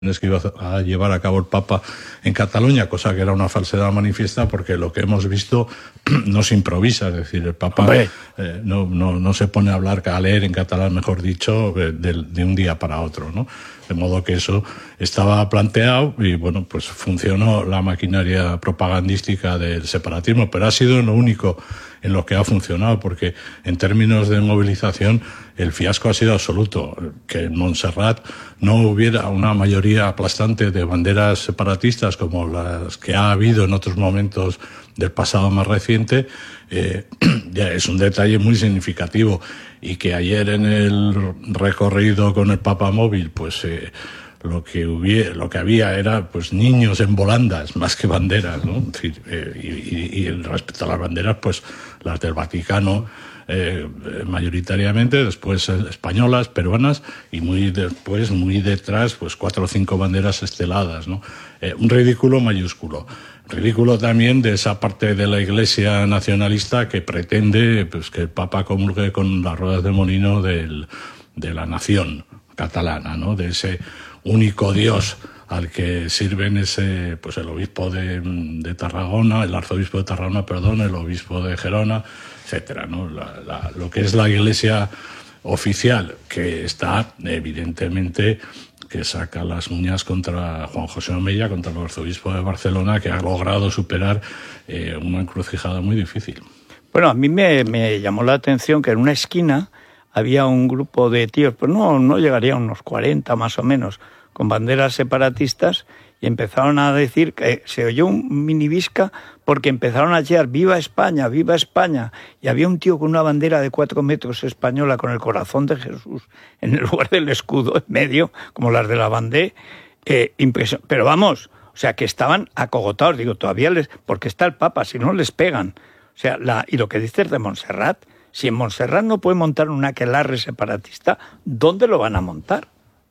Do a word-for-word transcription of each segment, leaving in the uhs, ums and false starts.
que iba a llevar a cabo el Papa en Cataluña, cosa que era una falsedad manifiesta, porque lo que hemos visto no se improvisa, es decir, el Papa eh, no, no, no se pone a hablar, a leer en catalán, mejor dicho, de, de un día para otro, ¿no? De modo que eso estaba planteado y, bueno, pues funcionó la maquinaria propagandística del separatismo, pero ha sido lo único en lo que ha funcionado, porque en términos de movilización el fiasco ha sido absoluto. Que en Montserrat no hubiera una mayoría aplastante de banderas separatistas como las que ha habido en otros momentos del pasado más reciente, eh, ya es un detalle muy significativo. Y que ayer en el recorrido con el Papa móvil, pues eh, lo que hubiera, lo que había era pues niños en volandas más que banderas, ¿no? Es decir, eh, y, y, y respecto a las banderas, pues las del Vaticano, eh, mayoritariamente, después eh, españolas, peruanas, y muy después, muy detrás, pues cuatro o cinco banderas esteladas, ¿no? Eh, un ridículo mayúsculo. Ridículo también de esa parte de la Iglesia nacionalista que pretende pues que el Papa comulgue con las ruedas de molino del, de la nación catalana, ¿no? De ese único Dios al que sirven ese, pues el obispo de, de Tarragona, el arzobispo de Tarragona, perdón, el obispo de Gerona, etcétera, ¿no? La, la, lo que es la Iglesia oficial, que está evidentemente, que saca las uñas contra Juan José Omeya, contra el arzobispo de Barcelona, que ha logrado superar eh, una encrucijada muy difícil. Bueno, a mí me, me llamó la atención que en una esquina había un grupo de tíos, pues no, no llegaría a unos cuarenta más o menos, con banderas separatistas, y empezaron a decir que se oyó un minibisca porque empezaron a chillar ¡viva España, viva España! Y había un tío con una bandera de cuatro metros española con el corazón de Jesús en el lugar del escudo en medio, como las de la Bandé, eh, impresion... pero vamos, o sea, que estaban acogotados, digo, todavía les... porque está el Papa, si no les pegan. O sea, la... y lo que dices de Montserrat, si en Montserrat no puede montar un aquelarre separatista, ¿dónde lo van a montar?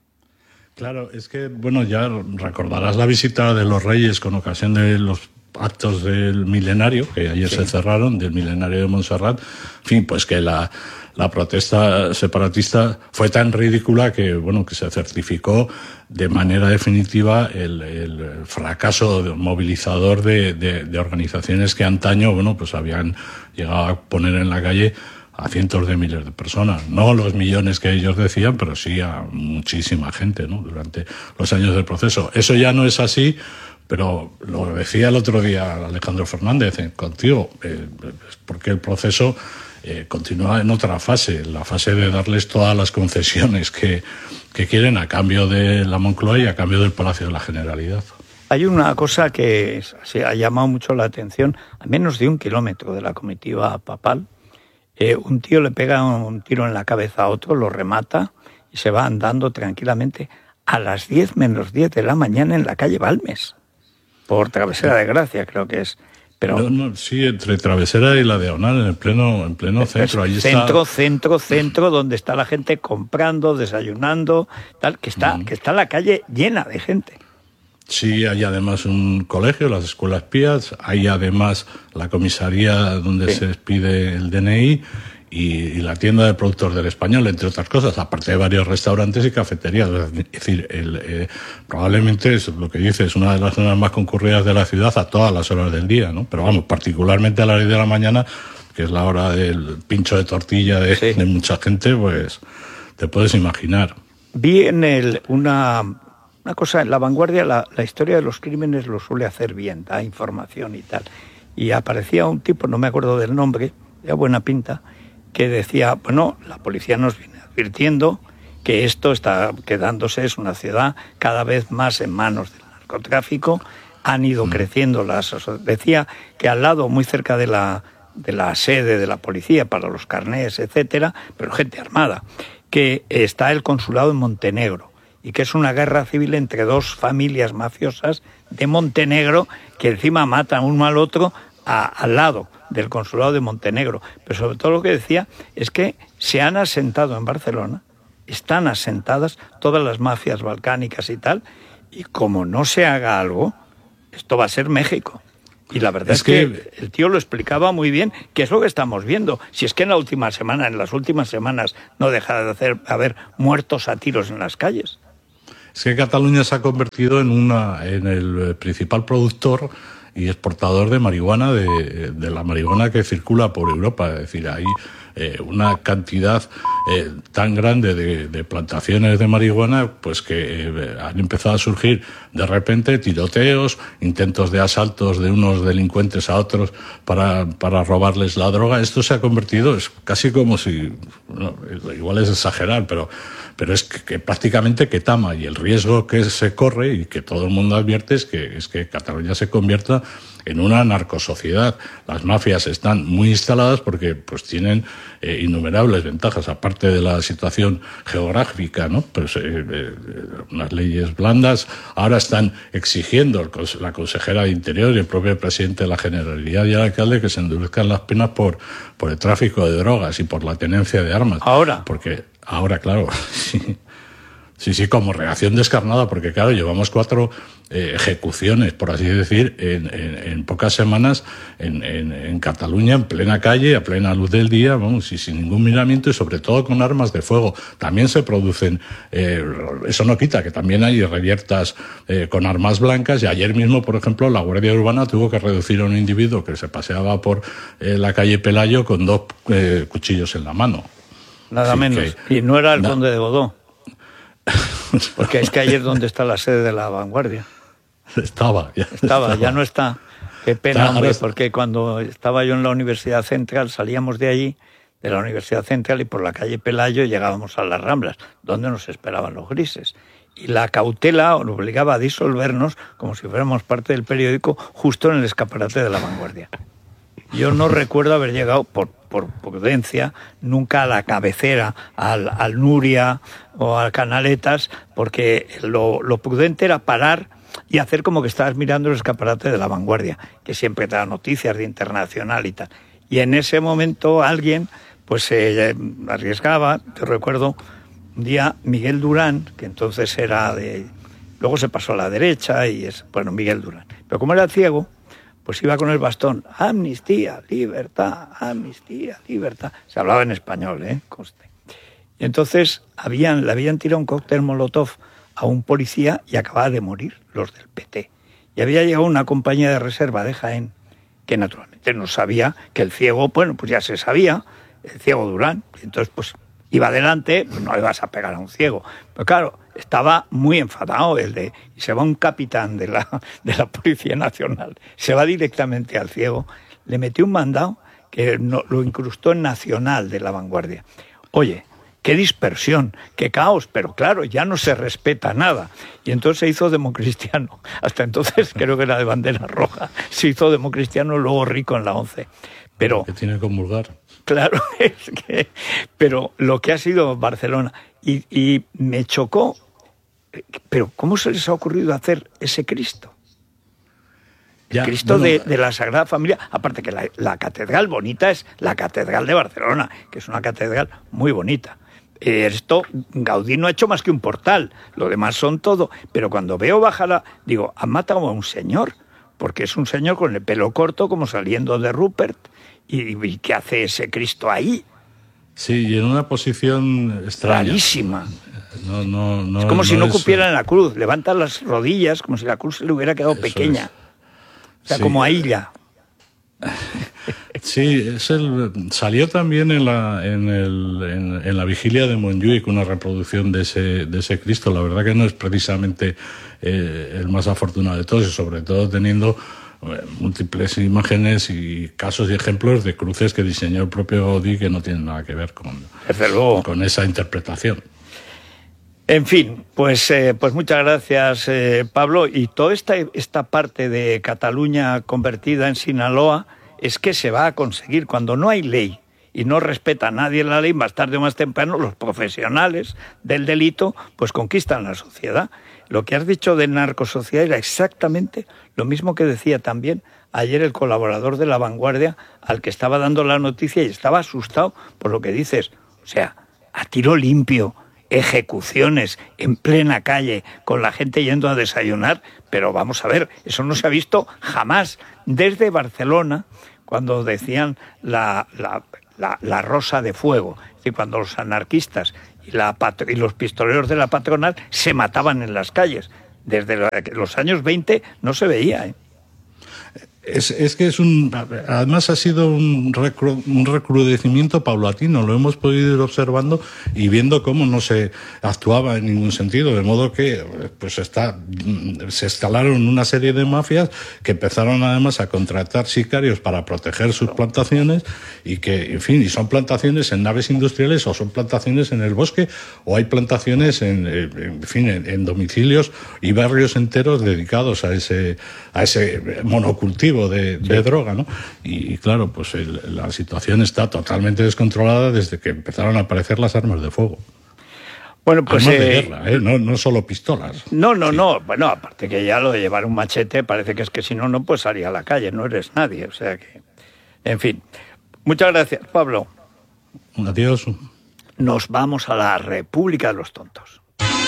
Claro, es que, bueno, ya recordarás la visita de los Reyes con ocasión de los actos del milenario, que ayer sí se cerraron, del milenario de Montserrat. En fin, pues que la, la protesta separatista fue tan ridícula que, bueno, que se certificó de manera definitiva el, el fracaso movilizador de, de, de organizaciones que antaño, bueno, pues habían llegado a poner en la calle a cientos de miles de personas, no los millones que ellos decían, pero sí a muchísima gente, ¿no? Durante los años del proceso. Eso ya no es así, pero lo decía el otro día Alejandro Fernández eh, contigo, eh, porque el proceso eh, continúa en otra fase, la fase de darles todas las concesiones que, que quieren a cambio de la Moncloa y a cambio del Palacio de la Generalidad. Hay una cosa que se ha llamado mucho la atención, a menos de un kilómetro de la comitiva papal. Eh, un tío le pega un tiro en la cabeza a otro, lo remata y se va andando tranquilamente a las diez menos diez de la mañana en la calle Balmes, por Travesera de Gracia, creo que es. Pero no, no, sí, entre Travesera y la Diagonal, en el pleno, en pleno centro. Ahí centro, está... centro, centro, donde está la gente comprando, desayunando, tal, que está, mm. que está la calle llena de gente. Sí, hay además un colegio, las escuelas pías, hay además la comisaría donde sí se expide el D N I y, y la tienda de productos del Español, entre otras cosas, aparte de varios restaurantes y cafeterías. Es decir, el, eh, probablemente es lo que dice, es una de las zonas más concurridas de la ciudad a todas las horas del día, ¿no? Pero vamos, particularmente a las diez de la mañana, que es la hora del pincho de tortilla de, sí. de mucha gente, pues te puedes imaginar. Vi en el, una... Una cosa, en La Vanguardia, la, la historia de los crímenes lo suele hacer bien, da información y tal. Y aparecía un tipo, no me acuerdo del nombre, de buena pinta, que decía, bueno, la policía nos viene advirtiendo que esto está quedándose, es una ciudad cada vez más en manos del narcotráfico, han ido mm. creciendo las... Decía que al lado, muy cerca de la, de la sede de la policía, para los carnés, etcétera, pero gente armada, que está el consulado en Montenegro, y que es una guerra civil entre dos familias mafiosas de Montenegro que encima matan uno al otro a, al lado del consulado de Montenegro. Pero sobre todo lo que decía es que se han asentado en Barcelona, están asentadas todas las mafias balcánicas y tal, y como no se haga algo, esto va a ser México. Y la verdad es, es que, que el tío lo explicaba muy bien, que es lo que estamos viendo. Si es que en la última semana, en las últimas semanas, no deja de hacer, haber muertos a tiros en las calles. Es que Cataluña se ha convertido en una en el principal productor y exportador de marihuana, de, de la marihuana que circula por Europa. Es decir, hay eh, una cantidad eh, tan grande de, de plantaciones de marihuana, pues que eh, han empezado a surgir de repente tiroteos, intentos de asaltos de unos delincuentes a otros para, para robarles la droga. Esto se ha convertido, es casi como si, bueno, igual es exagerar, pero pero es que, que prácticamente que tama, y el riesgo que se corre y que todo el mundo advierte es que, es que Cataluña se convierta en una narcosociedad. Las mafias están muy instaladas porque pues tienen eh, innumerables ventajas, aparte de la situación geográfica, ¿no? Pues eh, eh, unas leyes blandas. Ahora están exigiendo el, la consejera de Interior y el propio presidente de la Generalidad y el alcalde que se endurezcan las penas por, por el tráfico de drogas y por la tenencia de armas. Ahora. Porque ahora, claro, sí. Sí, sí, como reacción descarnada, porque claro, llevamos cuatro eh, ejecuciones, por así decir, en, en, en pocas semanas en, en, en Cataluña, en plena calle, a plena luz del día, vamos, y sin ningún miramiento, y sobre todo con armas de fuego. También se producen, eh, eso no quita, que también hay reviertas eh, con armas blancas, y ayer mismo, por ejemplo, la Guardia Urbana tuvo que reducir a un individuo que se paseaba por eh, la calle Pelayo con dos eh, cuchillos en la mano. Nada Así menos. Que, y no era el na- conde de Godó. Porque es que ayer donde está la sede de La Vanguardia. Estaba, ya Estaba, estaba. ya no está. Qué pena, Está, hombre, ahora- porque cuando estaba yo en la Universidad Central, salíamos de allí, de la Universidad Central, y por la calle Pelayo llegábamos a las Ramblas, donde nos esperaban los grises. Y la cautela nos obligaba a disolvernos, como si fuéramos parte del periódico, justo en el escaparate de La Vanguardia. Yo no recuerdo haber llegado, por, por prudencia, nunca a la cabecera, al, al Nuria o al Canaletas, porque lo, lo prudente era parar y hacer como que estabas mirando el escaparate de La Vanguardia, que siempre te da noticias de internacional y tal. Y en ese momento alguien pues se eh, arriesgaba. Te recuerdo un día Miguel Durán, que entonces era de... Luego se pasó a la derecha y es... Bueno, Miguel Durán. Pero como era ciego, pues iba con el bastón, amnistía, libertad, amnistía, libertad. Se hablaba en español, ¿eh? Conste. Y entonces habían, le habían tirado un cóctel molotov a un policía y acababa de morir los del P T. Y había llegado una compañía de reserva de Jaén, que naturalmente no sabía que el ciego, bueno, pues ya se sabía, el ciego Durán. Y entonces, pues iba adelante, pues no le vas a pegar a un ciego. Pero claro, estaba muy enfadado el de... Y se va un capitán de la, de la Policía Nacional, se va directamente al ciego, le metió un mandado que no, lo incrustó en Nacional de La Vanguardia. Oye, qué dispersión, qué caos, pero claro, ya no se respeta nada. Y entonces se hizo democristiano. Hasta entonces creo que era de bandera roja. Se hizo democristiano, luego rico en la once. Pero... Que tiene que comulgar. Claro, es que... Pero lo que ha sido Barcelona... Y, y me chocó... Pero ¿cómo se les ha ocurrido hacer ese Cristo? El Ya, Cristo bueno, de, de la Sagrada Familia. Aparte que la, la catedral bonita es la Catedral de Barcelona, que es una catedral muy bonita. Eh, esto, Gaudí no ha hecho más que un portal, lo demás son todo. Pero cuando veo bajar, digo, han matado a un señor, porque es un señor con el pelo corto, como saliendo de Rupert. ¿Y, y qué hace ese Cristo ahí? Sí, y en una posición extraña. Rarísima. No, no, no, Es como no si no es, cupieran la cruz. Levanta las rodillas como si la cruz se le hubiera quedado Eso pequeña. es. O sea, Sí. como a ella. Sí, es el, salió también en la, en, el, en, en la vigilia de Montjuic una reproducción de ese, de ese Cristo. La verdad que no es precisamente eh, el más afortunado de todos, y sobre todo teniendo eh, múltiples imágenes y casos y ejemplos de cruces que diseñó el propio Gaudí que no tienen nada que ver con, Desde luego. con esa interpretación. En fin, pues, eh, pues muchas gracias, eh, Pablo. Y toda esta, esta parte de Cataluña convertida en Sinaloa es que se va a conseguir. Cuando no hay ley y no respeta a nadie la ley, más tarde o más temprano los profesionales del delito pues conquistan la sociedad. Lo que has dicho de narcosociedad era exactamente lo mismo que decía también ayer el colaborador de La Vanguardia al que estaba dando la noticia y estaba asustado por lo que dices. O sea, a tiro limpio, ejecuciones en plena calle con la gente yendo a desayunar, pero vamos a ver, eso no se ha visto jamás desde Barcelona, cuando decían la, la, la, la rosa de fuego, es decir, cuando los anarquistas y, la patro, y los pistoleros de la patronal se mataban en las calles. Desde los años veinte no se veía, ¿eh? Es, es que es un... Además ha sido un, recru, un recrudecimiento paulatino, lo hemos podido ir observando y viendo cómo no se actuaba en ningún sentido, de modo que pues está, se escalaron una serie de mafias que empezaron además a contratar sicarios para proteger sus plantaciones y que, en fin, y son plantaciones en naves industriales o son plantaciones en el bosque o hay plantaciones en, en fin, en, en domicilios y barrios enteros dedicados a ese, a ese monocultivo De, de sí. droga, ¿no? Y, y claro, pues el, la situación está totalmente descontrolada desde que empezaron a aparecer las armas de fuego. Bueno, pues armas eh, de guerra, ¿eh? No, no solo pistolas. No, no, sí. no. Bueno, aparte que ya lo de llevar un machete parece que es que si no, no puedes salir a la calle, no eres nadie. O sea que, en fin. Muchas gracias, Pablo. Adiós. Nos vamos a la República de los Tontos.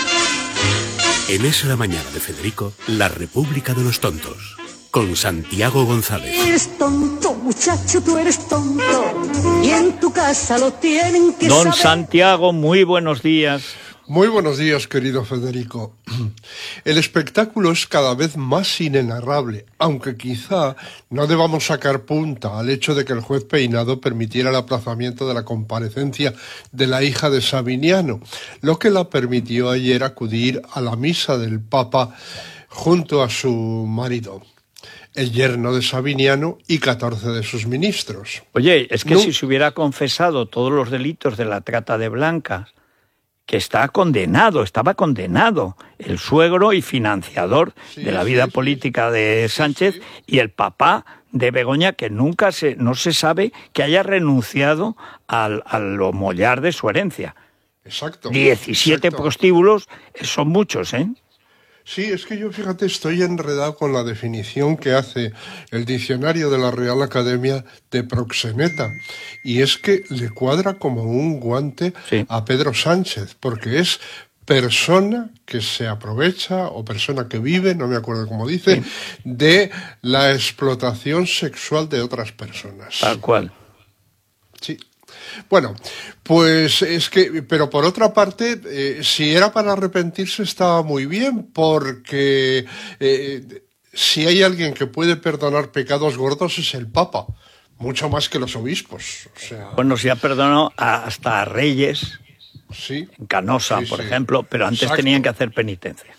En Es la Mañana de Federico, la República de los Tontos. Con Santiago González. Eres tonto, muchacho, tú eres tonto. Y en tu casa lo tienen que Don saber. Santiago, muy buenos días. Muy buenos días, querido Federico. El espectáculo es cada vez más inenarrable, aunque quizá no debamos sacar punta al hecho de que el juez Peinado permitiera el aplazamiento de la comparecencia de la hija de Sabiniano, lo que la permitió ayer acudir a la misa del Papa junto a su marido, el yerno de Sabiniano y catorce de sus ministros. Oye, es que no. si se hubiera confesado todos los delitos de la trata de blancas, que está condenado, estaba condenado, el suegro y financiador sí, de la vida sí, política sí. de Sánchez sí, sí. y el papá de Begoña, que nunca se, no se sabe que haya renunciado al, a lo mollar de su herencia. Exacto. diecisiete exacto. prostíbulos, son muchos, ¿eh? Sí, es que yo, fíjate, estoy enredado con la definición que hace el diccionario de la Real Academia de proxeneta, y es que le cuadra como un guante sí. a Pedro Sánchez, porque es persona que se aprovecha o persona que vive, no me acuerdo cómo dice, sí. de la explotación sexual de otras personas. Tal cual. Sí. Bueno, pues es que, pero por otra parte, eh, si era para arrepentirse estaba muy bien, porque eh, si hay alguien que puede perdonar pecados gordos es el Papa, mucho más que los obispos. O sea... Bueno, se ha perdonado hasta a reyes, sí. en Canosa, sí, por sí. ejemplo, pero antes Exacto. tenían que hacer penitencia.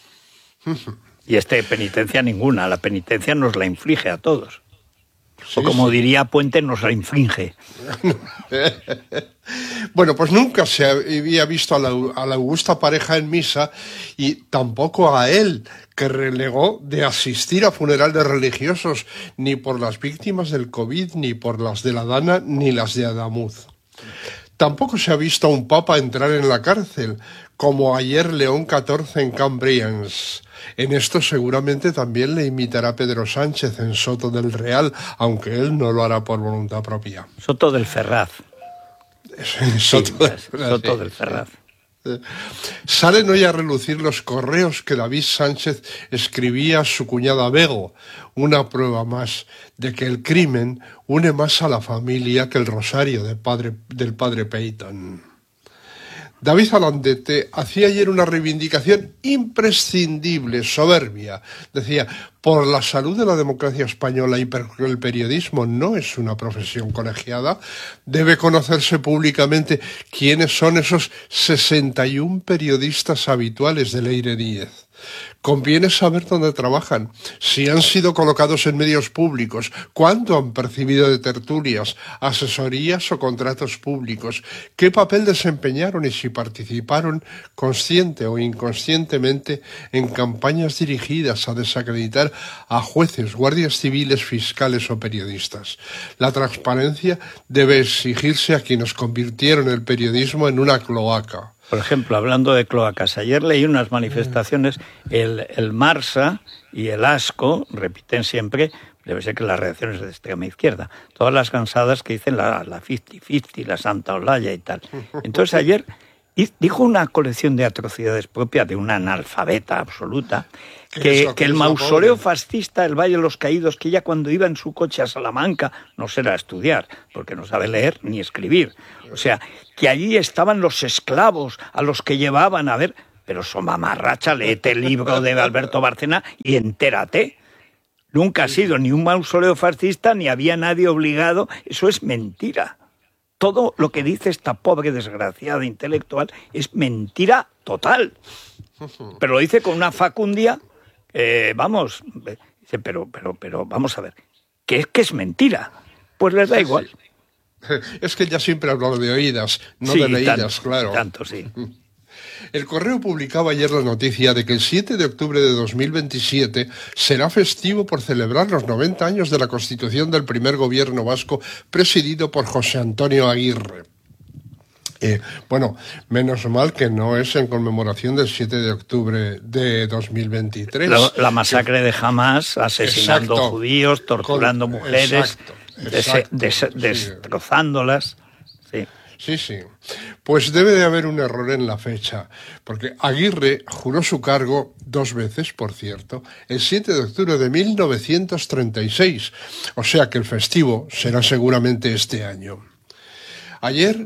Y este penitencia ninguna, la penitencia nos la inflige a todos. Sí, o como sí. diría Puente, nos la inflige. Bueno, pues nunca se había visto a la, a la augusta pareja en misa y tampoco a él, que relegó de asistir a funeral de religiosos, ni por las víctimas del COVID, ni por las de la Dana, ni las de Adamuz. Tampoco se ha visto a un papa entrar en la cárcel, como ayer León catorce en Cambrians. En esto seguramente también le imitará Pedro Sánchez en Soto del Real, aunque él no lo hará por voluntad propia. Soto del Ferraz. Soto, sí, del, Soto sí. del Ferraz. Salen hoy a relucir los correos que David Sánchez escribía a su cuñada Bego, una prueba más de que el crimen une más a la familia que el rosario de padre, del padre Peyton. David Alandete hacía ayer una reivindicación imprescindible, soberbia. Decía, por la salud de la democracia española y porque el periodismo no es una profesión colegiada, debe conocerse públicamente quiénes son esos sesenta y un periodistas habituales de Leire Díez. Conviene saber dónde trabajan, si han sido colocados en medios públicos, cuánto han percibido de tertulias, asesorías o contratos públicos, qué papel desempeñaron y si participaron consciente o inconscientemente en campañas dirigidas a desacreditar a jueces, guardias civiles, fiscales o periodistas. La transparencia debe exigirse a quienes convirtieron el periodismo en una cloaca. Por ejemplo, hablando de cloacas, ayer leí unas manifestaciones, el, el Marsa y el Asco repiten siempre, debe ser que las reacciones de extrema izquierda, todas las cansadas que dicen la, la cincuenta cincuenta, la Santa Olaya y tal. Entonces ayer Y dijo una colección de atrocidades propia de una analfabeta absoluta, que, que el mausoleo fascista, el Valle de los Caídos, que ella cuando iba en su coche a Salamanca, no será a estudiar, porque no sabe leer ni escribir. O sea, que allí estaban los esclavos a los que llevaban a ver... Pero son mamarracha, léete el libro de Alberto Bárcena y entérate. Nunca ha sido ni un mausoleo fascista, ni había nadie obligado. Eso es mentira. Todo lo que dice esta pobre desgraciada intelectual es mentira total. Pero lo dice con una facundia, eh, vamos, dice, pero, pero, pero, vamos a ver, ¿qué es que es mentira? Pues les da igual. Es que ella siempre habló de oídas, no sí, de leídas, tanto, claro. Tanto, sí. El Correo publicaba ayer la noticia de que el siete de octubre de dos mil veintisiete será festivo por celebrar los noventa años de la constitución del primer gobierno vasco presidido por José Antonio Aguirre. Eh, bueno, menos mal que no es en conmemoración del siete de octubre de dos mil veintitrés. La, la masacre de Hamás, asesinando exacto, judíos, torturando con, mujeres, exacto, exacto, des, des, sí. destrozándolas. Sí. Sí, sí. Pues debe de haber un error en la fecha, porque Aguirre juró su cargo dos veces, por cierto, el siete de octubre de mil novecientos treinta y seis, o sea que el festivo será seguramente este año. Ayer,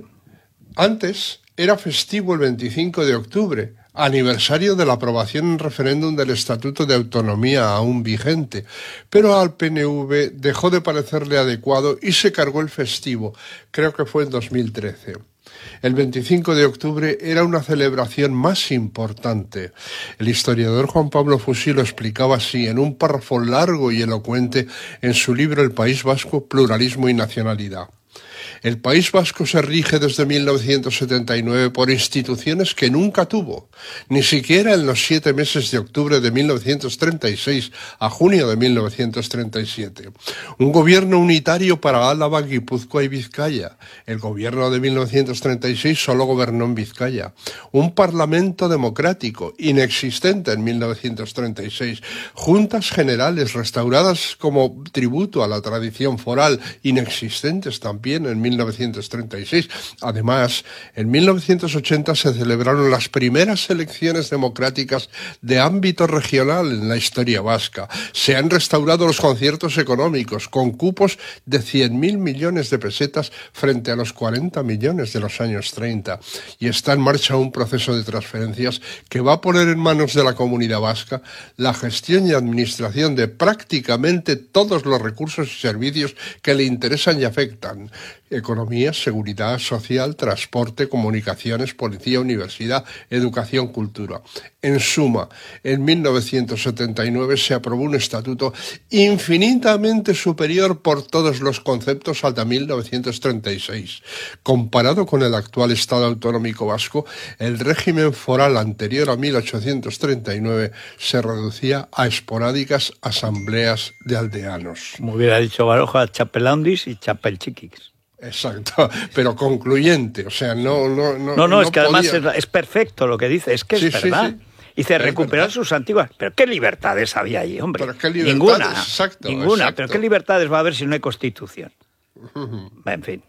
antes, era festivo el veinticinco de octubre, aniversario de la aprobación en referéndum del Estatuto de Autonomía aún vigente, pero al P N V dejó de parecerle adecuado y se cargó el festivo, creo que fue en dos mil trece. El veinticinco de octubre era una celebración más importante. El historiador Juan Pablo Fusí lo explicaba así en un párrafo largo y elocuente en su libro El País Vasco, Pluralismo y Nacionalidad. El País Vasco se rige desde mil novecientos setenta y nueve por instituciones que nunca tuvo, ni siquiera en los siete meses de octubre de mil novecientos treinta y seis a junio de mil novecientos treinta y siete. Un gobierno unitario para Álava, Guipúzcoa y Vizcaya. El gobierno de mil novecientos treinta y seis solo gobernó en Vizcaya. Un parlamento democrático, inexistente en mil novecientos treinta y seis. Juntas generales restauradas como tributo a la tradición foral, inexistentes también en mil novecientos treinta y seis. Además, en mil novecientos ochenta se celebraron las primeras elecciones democráticas de ámbito regional en la historia vasca. Se han restaurado los conciertos económicos con cupos de cien mil millones de pesetas frente a los cuarenta millones de los años treinta. Y está en marcha un proceso de transferencias que va a poner en manos de la comunidad vasca la gestión y administración de prácticamente todos los recursos y servicios que le interesan y afectan. Economía, seguridad social, transporte, comunicaciones, policía, universidad, educación, cultura. En suma, en mil novecientos setenta y nueve se aprobó un estatuto infinitamente superior por todos los conceptos al de mil novecientos treinta y seis. Comparado con el actual Estado autonómico vasco, el régimen foral anterior a mil ochocientos treinta y nueve se reducía a esporádicas asambleas de aldeanos. Como hubiera dicho Baroja, chapelandis y chapelchiquis. Exacto, pero concluyente, o sea, no... No, no, no, no, no es que podía... además es, es perfecto lo que dice, es que sí, es verdad. Sí, sí. Dice, es recuperar verdad. sus antiguas... Pero ¿qué libertades había allí, hombre? ¿Pero qué libertades? Ninguna, exacto, ninguna. Exacto. ¿Pero qué libertades va a haber si no hay Constitución? Uh-huh. En fin.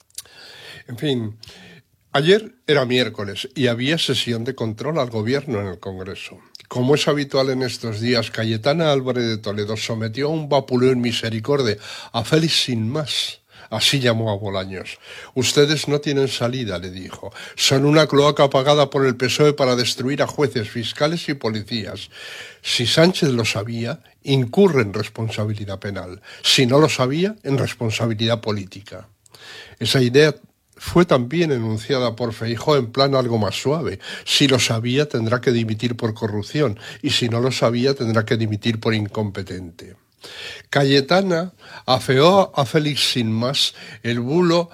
En fin, ayer era miércoles y había sesión de control al gobierno en el Congreso. Como es habitual en estos días, Cayetana Álvarez de Toledo sometió a un vapuleón misericordia a Félix sin más. Así llamó a Bolaños. Ustedes no tienen salida, le dijo. Son una cloaca pagada por el P S O E para destruir a jueces, fiscales y policías. Si Sánchez lo sabía, incurre en responsabilidad penal. Si no lo sabía, en responsabilidad política. Esa idea fue también enunciada por Feijóo en plan algo más suave. Si lo sabía, tendrá que dimitir por corrupción. Y si no lo sabía, tendrá que dimitir por incompetente. Cayetana afeó a Félix sin más el bulo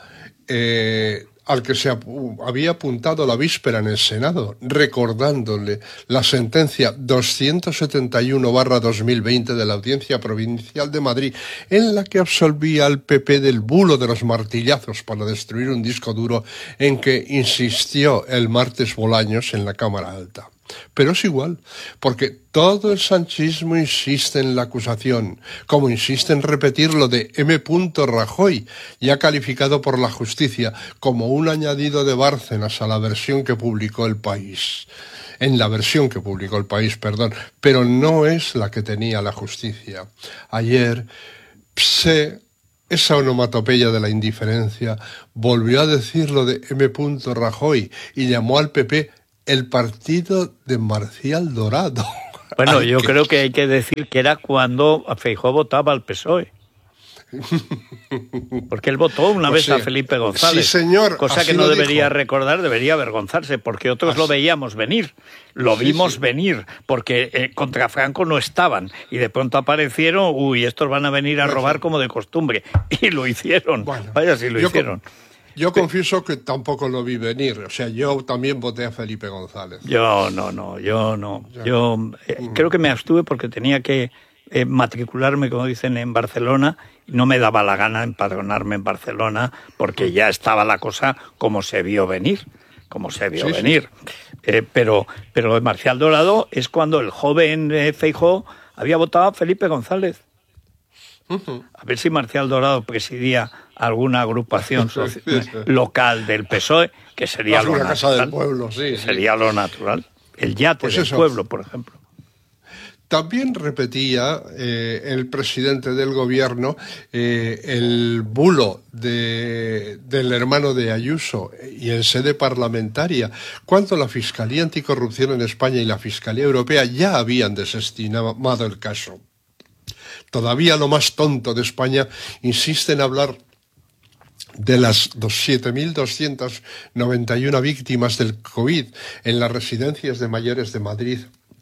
eh, al que se ap- había apuntado la víspera en el Senado, recordándole la sentencia doscientos setenta y uno barra dos mil veinte de la Audiencia Provincial de Madrid, en la que absolvía al P P del bulo de los martillazos para destruir un disco duro en que insistió el martes Bolaños en la Cámara Alta. Pero es igual, porque todo el sanchismo insiste en la acusación, como insiste en repetir lo de M. Rajoy, ya calificado por la justicia como un añadido de Bárcenas a la versión que publicó El País. En la versión que publicó El País, perdón, pero no es la que tenía la justicia. Ayer, Pse, esa onomatopeya de la indiferencia, volvió a decir lo de M. Rajoy y llamó al P P el partido de Marcial Dorado. Bueno, Ay, yo que... creo que hay que decir que era cuando Feijóo votaba al P S O E. Porque él votó una pues vez sí. a Felipe González. Sí, señor. Cosa que no debería dijo. recordar, debería avergonzarse, porque otros así. lo veíamos venir. Lo sí, vimos sí. venir, porque eh, contra Franco no estaban. Y de pronto aparecieron, uy, estos van a venir a robar como de costumbre. Y lo hicieron. Bueno, Vaya si lo hicieron. Con... Yo confieso que tampoco lo vi venir, o sea, yo también voté a Felipe González. Yo no, no, yo no. Yo eh, mm. creo que me abstuve porque tenía que eh, matricularme, como dicen, en Barcelona, y no me daba la gana empadronarme en Barcelona porque ya estaba la cosa como se vio venir, como se vio sí, venir. Sí. Eh, pero, pero lo de Marcial Dorado es cuando el joven eh, Feijóo había votado a Felipe González. Uh-huh. A ver si Marcial Dorado presidía alguna agrupación soci- local del P S O E, que sería lo natural. Casa del pueblo, sí, sería sí. lo natural. El yate pues del eso. pueblo, por ejemplo. También repetía eh, el presidente del gobierno eh, el bulo de, del hermano de Ayuso y en sede parlamentaria, cuando la Fiscalía Anticorrupción en España y la Fiscalía Europea ya habían desestimado el caso. Todavía lo más tonto de España insiste en hablar de las siete mil doscientas noventa y una víctimas del COVID en las residencias de mayores de Madrid,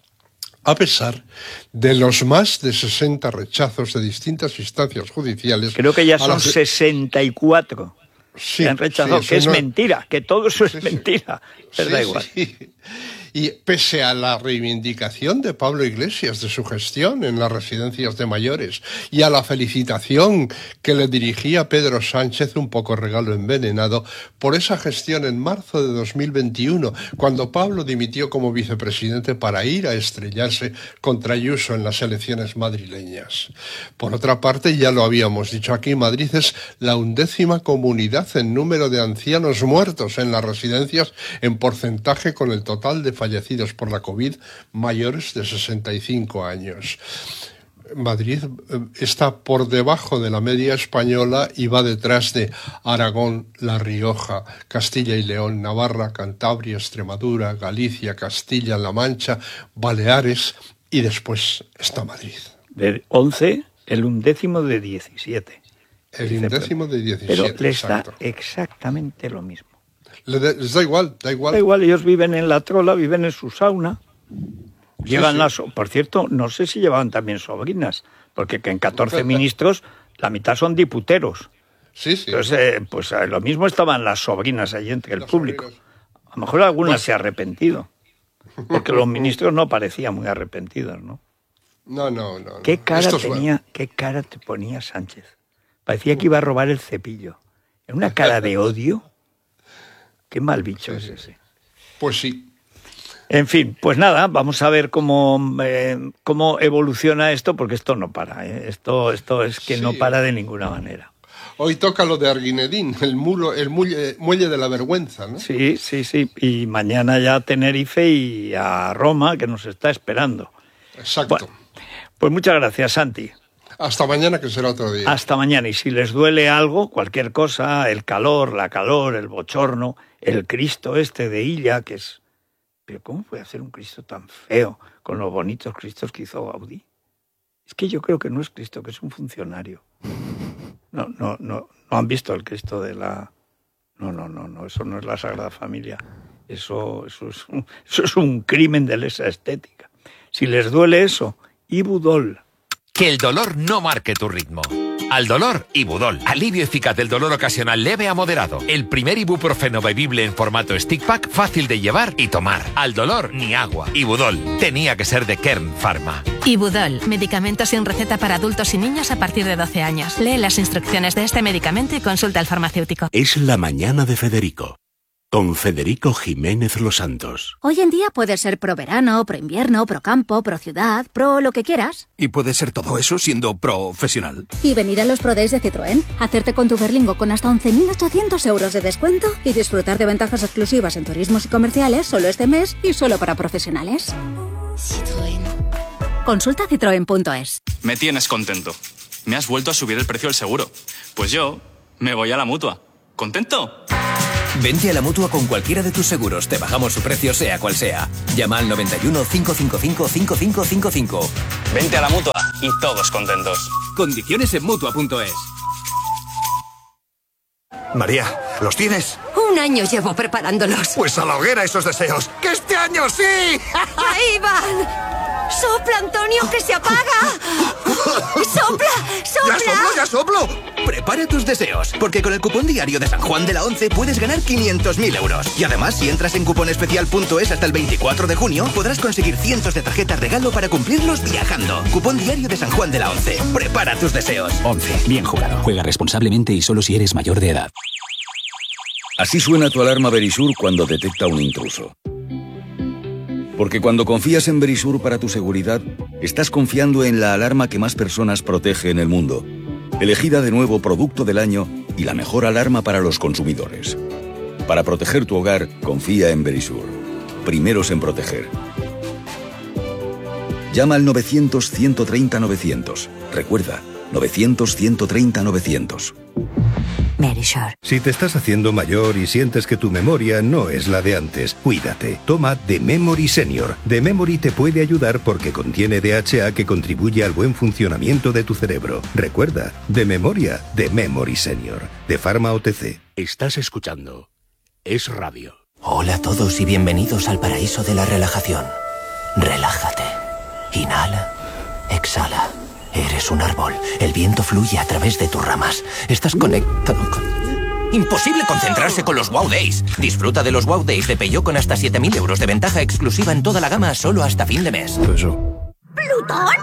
a pesar de los más de sesenta rechazos de distintas instancias judiciales. Creo que ya son las... sesenta y cuatro sí, que han rechazado, sí, que es no... mentira, que todo eso es sí, mentira, pero sí, da igual. Sí. Y pese a la reivindicación de Pablo Iglesias de su gestión en las residencias de mayores y a la felicitación que le dirigía Pedro Sánchez, un poco regalo envenenado, por esa gestión en marzo de dos mil veintiuno, cuando Pablo dimitió como vicepresidente para ir a estrellarse contra Ayuso en las elecciones madrileñas. Por otra parte, ya lo habíamos dicho aquí, Madrid es la undécima comunidad en número de ancianos muertos en las residencias en porcentaje con el total de fallecidos por la COVID mayores de sesenta y cinco años. Madrid está por debajo de la media española y va detrás de Aragón, La Rioja, Castilla y León, Navarra, Cantabria, Extremadura, Galicia, Castilla-La Mancha, Baleares y después está Madrid. De once, el undécimo de diecisiete. El undécimo de diecisiete, Pero les exacto. da exactamente lo mismo. Les da igual, da igual. Da igual, ellos viven en la trola, viven en su sauna. Llevan sí, sí. las, por cierto, no sé si llevaban también sobrinas, porque que en catorce ministros la mitad son diputeros. Sí, sí. Entonces, eh, pues eh, lo mismo estaban las sobrinas allí entre el las público. Sobrinas. A lo mejor alguna pues... se ha arrepentido, porque los ministros no parecían muy arrepentidos, ¿no? No, no, no. ¿Qué cara Esto tenía, fue... qué cara te ponía Sánchez? Parecía que iba a robar el cepillo. Era una cara de odio. Qué mal bicho sí, es ese. Pues sí. En fin, pues nada, vamos a ver cómo, eh, cómo evoluciona esto, porque esto no para, ¿eh? Esto, esto es que sí. no para de ninguna manera. Hoy toca lo de Arguinedín, el, mulo, el muelle, muelle de la vergüenza, ¿no? Sí, sí, sí. Y mañana ya a Tenerife y a Roma, que nos está esperando. Exacto. Bueno, pues muchas gracias, Santi. Hasta mañana, que será otro día. Hasta mañana. Y si les duele algo, cualquier cosa, el calor, la calor, el bochorno, el Cristo este de Illa, que es... ¿Pero cómo puede hacer un Cristo tan feo con los bonitos Cristos que hizo Gaudí? Es que yo creo que no es Cristo, que es un funcionario. No, no, no, no han visto el Cristo de la... No, no, no, no, eso no es la Sagrada Familia. Eso, eso, es, un, eso es un crimen de lesa estética. Si les duele eso, Ibudol. Que el dolor no marque tu ritmo. Al dolor, Ibudol. Alivio eficaz del dolor ocasional leve a moderado. El primer ibuprofeno bebible en formato stick pack, fácil de llevar y tomar. Al dolor, ni agua. Ibudol. Tenía que ser de Kern Pharma. Ibudol. Medicamento sin receta para adultos y niños a partir de doce años. Lee las instrucciones de este medicamento y consulta al farmacéutico. Es la mañana de Federico. con Federico Jiménez Los Santos. Hoy en día puedes ser pro verano, pro invierno, pro campo, pro ciudad, pro lo que quieras. Y puedes ser todo eso siendo profesional. Y venir a los Pro Days de Citroën, hacerte con tu Berlingo con hasta once mil ochocientos euros de descuento y disfrutar de ventajas exclusivas en turismos y comerciales solo este mes y solo para profesionales. Citroën. Consulta citroen punto es. Me tienes contento. Me has vuelto a subir el precio del seguro. Pues yo me voy a la Mutua. ¿Contento? Vente a la Mutua con cualquiera de tus seguros. Te bajamos su precio sea cual sea. Llama al noventa y uno, cinco cinco cinco, cinco cinco cinco cinco. Vente a la Mutua y todos contentos. Condiciones en Mutua punto es. María, ¿los tienes? Un año llevo preparándolos. Pues a la hoguera esos deseos. ¡Que este año sí! ¡Ahí van! ¡Sopla, Antonio, que se apaga! ¡Sopla, sopla! ¡Ya soplo, ya soplo! Prepara tus deseos, porque con el cupón diario de San Juan de la Once puedes ganar quinientos mil euros. Y además, si entras en cuponespecial punto es hasta el veinticuatro de junio, podrás conseguir cientos de tarjetas regalo para cumplirlos viajando. Cupón diario de San Juan de la Once. Prepara tus deseos. Once. Bien jugado. Juega responsablemente y solo si eres mayor de edad. Así suena tu alarma Verisur cuando detecta un intruso. Porque cuando confías en Verisur para tu seguridad, estás confiando en la alarma que más personas protege en el mundo. Elegida de nuevo producto del año y la mejor alarma para los consumidores. Para proteger tu hogar, confía en Verisur. Primeros en proteger. Llama al novecientos, ciento treinta, novecientos. Recuerda, novecientos, ciento treinta, novecientos. Verisur. Si te estás haciendo mayor y sientes que tu memoria no es la de antes, cuídate. Toma The Memory Senior. The Memory te puede ayudar porque contiene D H A que contribuye al buen funcionamiento de tu cerebro. Recuerda, de memoria, The Memory Senior. De Pharma O T C. Estás escuchando Es Radio. Hola a todos y bienvenidos al paraíso de la relajación. Relájate. Inhala. Exhala. Eres un árbol. El viento fluye a través de tus ramas. Estás conectado con... Imposible concentrarse con los Wow Days. Disfruta de los Wow Days de Peugeot con hasta siete mil euros de ventaja exclusiva en toda la gama solo hasta fin de mes. Eso. ¿Plutón?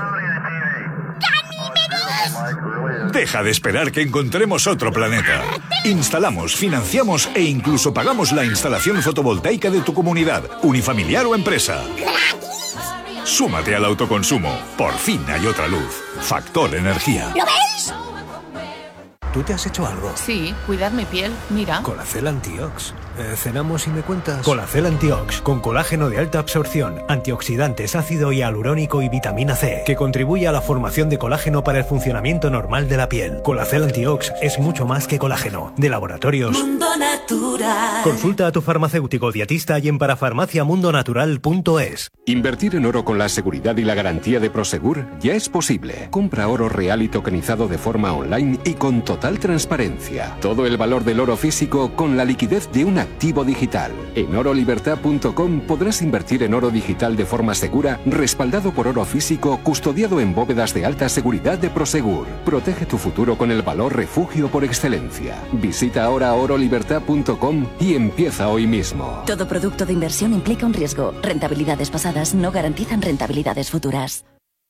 ¡Ganímedes! Deja de esperar que encontremos otro planeta. Instalamos, financiamos e incluso pagamos la instalación fotovoltaica de tu comunidad, unifamiliar o empresa. Súmate al autoconsumo. Por fin hay otra luz. Factor Energía. ¿Lo veis? ¿Tú te has hecho algo? Sí, cuidar mi piel, mira. Colacel Antiox. Eh, ¿Cenamos y me cuentas? Colacel Antiox, con colágeno de alta absorción, antioxidantes, ácido hialurónico y vitamina C, que contribuye a la formación de colágeno para el funcionamiento normal de la piel. Colacel Antiox es mucho más que colágeno. De Laboratorios Mundo Natural. Consulta a tu farmacéutico dietista y en parafarmacia mundo natural punto es. Invertir en oro con la seguridad y la garantía de Prosegur ya es posible. Compra oro real y tokenizado de forma online y con total transparencia. Todo el valor del oro físico con la liquidez de un activo digital. En oro libertad punto com podrás invertir en oro digital de forma segura, respaldado por oro físico, custodiado en bóvedas de alta seguridad de Prosegur. Protege tu futuro con el valor refugio por excelencia. Visita ahora oro libertad punto com y empieza hoy mismo. Todo producto de inversión implica un riesgo. Rentabilidades pasadas no garantizan rentabilidades futuras.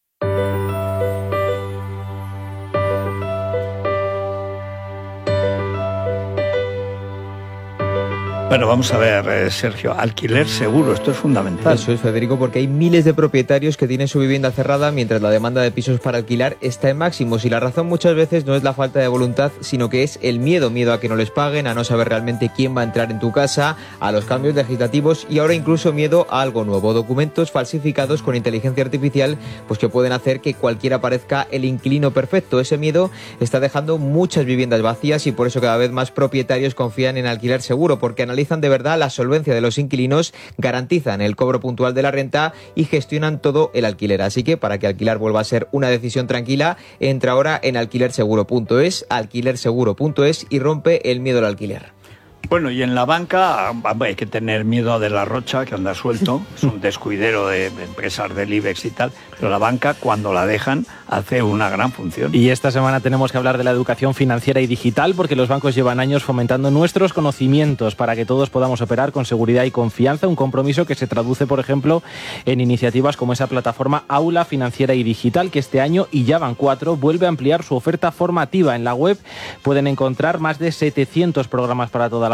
Bueno, vamos a ver, eh, Sergio, alquiler seguro, esto es fundamental. Eso es, Federico, porque hay miles de propietarios que tienen su vivienda cerrada mientras la demanda de pisos para alquilar está en máximos, y la razón muchas veces no es la falta de voluntad, sino que es el miedo, miedo a que no les paguen, a no saber realmente quién va a entrar en tu casa, a los cambios legislativos y ahora incluso miedo a algo nuevo, documentos falsificados con inteligencia artificial, pues que pueden hacer que cualquiera parezca el inquilino perfecto. Ese miedo está dejando muchas viviendas vacías y por eso cada vez más propietarios confían en alquiler seguro, porque analizan de verdad la solvencia de los inquilinos, garantizan el cobro puntual de la renta y gestionan todo el alquiler. Así que para que alquilar vuelva a ser una decisión tranquila, entra ahora en alquiler seguro punto es, alquiler seguro punto es y rompe el miedo al alquiler. Bueno, y en la banca hay que tener miedo a De la Rocha, que anda suelto, es un descuidero de empresas del IBEX y tal, pero la banca, cuando la dejan, hace una gran función. Y esta semana tenemos que hablar de la educación financiera y digital, porque los bancos llevan años fomentando nuestros conocimientos para que todos podamos operar con seguridad y confianza, un compromiso que se traduce, por ejemplo, en iniciativas como esa plataforma Aula Financiera y Digital, que este año, y ya van cuatro, vuelve a ampliar su oferta formativa. En la web pueden encontrar más de setecientos programas para toda la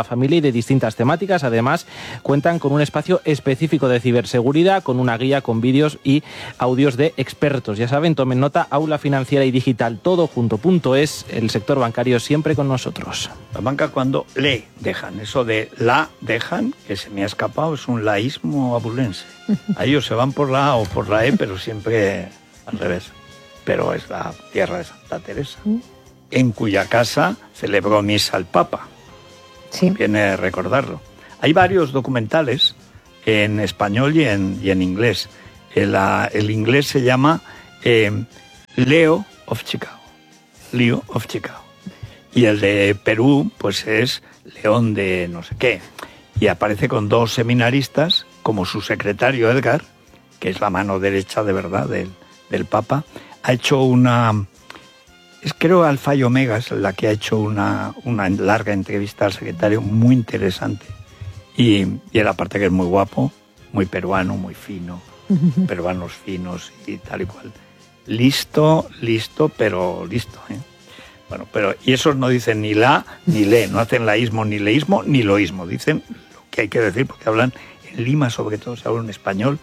Familia y de distintas temáticas. Además, cuentan con un espacio específico de ciberseguridad, con una guía con vídeos y audios de expertos. Ya saben, tomen nota, Aula Financiera y Digital, todo junto punto es, el sector bancario siempre con nosotros. La banca cuando le dejan, eso de la dejan, que se me ha escapado, es un laísmo abulense. A ellos se van por la A o por la E, pero siempre al revés. Pero es la tierra de Santa Teresa, en cuya casa celebró misa el Papa. Sí. Viene a recordarlo. Hay varios documentales en español y en, y en inglés. El, el inglés se llama eh, Leo of Chicago. Leo of Chicago. Y el de Perú, pues es León de no sé qué. Y aparece con dos seminaristas, como su secretario Edgar, que es la mano derecha de verdad del, del Papa. Ha hecho una... Es, creo Alfa y Omega es la que ha hecho una, una larga entrevista al secretario, muy interesante. Y, y él aparte que es muy guapo, muy peruano, muy fino, peruanos finos y tal y cual. Listo, listo, pero listo, ¿eh? Bueno, pero y esos no dicen ni la ni le, no hacen laísmo, ni leísmo, ni loísmo. Dicen lo que hay que decir, porque hablan en Lima, sobre todo se habla en español.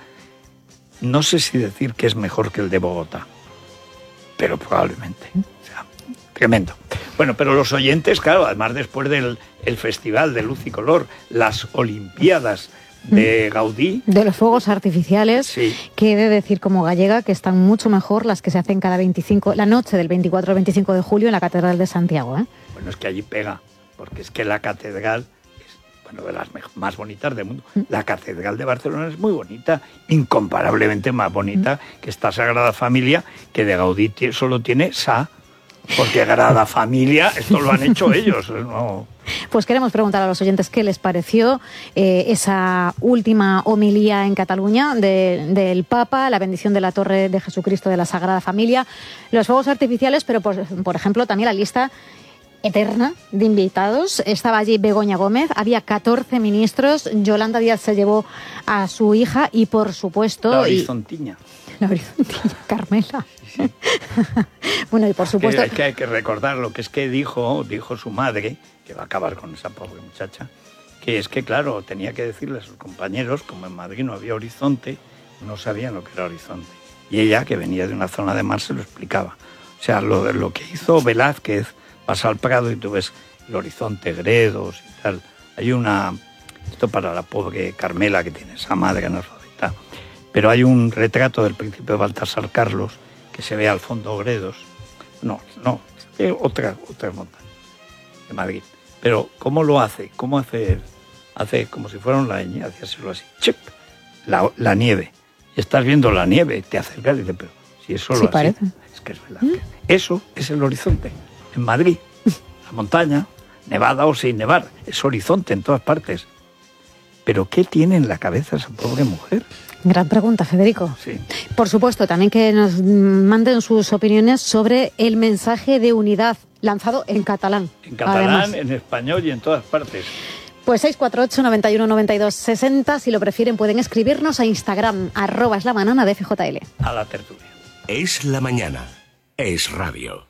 No sé si decir que es mejor que el de Bogotá, pero probablemente. O sea, tremendo. Bueno, pero los oyentes, claro, además después del el Festival de Luz y Color, las Olimpiadas de Gaudí. De los fuegos artificiales, sí. Que he de decir como gallega que están mucho mejor las que se hacen cada veinticinco, la noche del veinticuatro al veinticinco de julio en la Catedral de Santiago, ¿eh? Bueno, es que allí pega, porque es que la catedral es, bueno, de las más bonitas del mundo. La Catedral de Barcelona es muy bonita, incomparablemente más bonita que esta Sagrada Familia, que de Gaudí solo tiene Sa, porque Sagrada Familia, esto lo han hecho ellos, ¿no? Pues queremos preguntar a los oyentes qué les pareció eh, esa última homilía en Cataluña de, del Papa, la bendición de la Torre de Jesucristo de la Sagrada Familia, los fuegos artificiales, pero por, por ejemplo también la lista eterna de invitados. Estaba allí Begoña Gómez, había catorce ministros, Yolanda Díaz se llevó a su hija y por supuesto... La horizontiña. Y, la horizontiña, Carmela. Sí. Bueno, y por supuesto... Es que, que hay que recordar lo que es que dijo, dijo su madre, que va a acabar con esa pobre muchacha, que es que, claro, tenía que decirle a sus compañeros, como en Madrid no había horizonte, no sabían lo que era horizonte. Y ella, que venía de una zona de mar, se lo explicaba. O sea, lo, lo que hizo Velázquez, vas al Prado y tú ves el horizonte, Gredos y tal. Hay una... Esto para la pobre Carmela, que tiene esa madre analfabeta. Pero hay un retrato del príncipe Baltasar Carlos, que se ve al fondo Gredos. No, no, otra, otra montaña de Madrid. Pero ¿cómo lo hace? ¿Cómo hace? Hace como si fuera una leña, hace hacerlo así. ¡Chip! La, la nieve. Y estás viendo la nieve, te acercas y dices, pero si es solo sí, así. Parece. Es que es verdad. ¿Mm? Eso es el horizonte. En Madrid, la montaña, nevada o sin nevar, es horizonte en todas partes. ¿Pero qué tiene en la cabeza esa pobre mujer? Gran pregunta, Federico. Sí. Por supuesto, también que nos manden sus opiniones sobre el mensaje de unidad lanzado en catalán. En catalán, además. En español y en todas partes. Pues seis cuatro ocho, noventa y uno, noventa y dos, sesenta. Si lo prefieren, pueden escribirnos a Instagram, arroba es la banana de F J L. A la tertulia. Es la mañana. Es radio.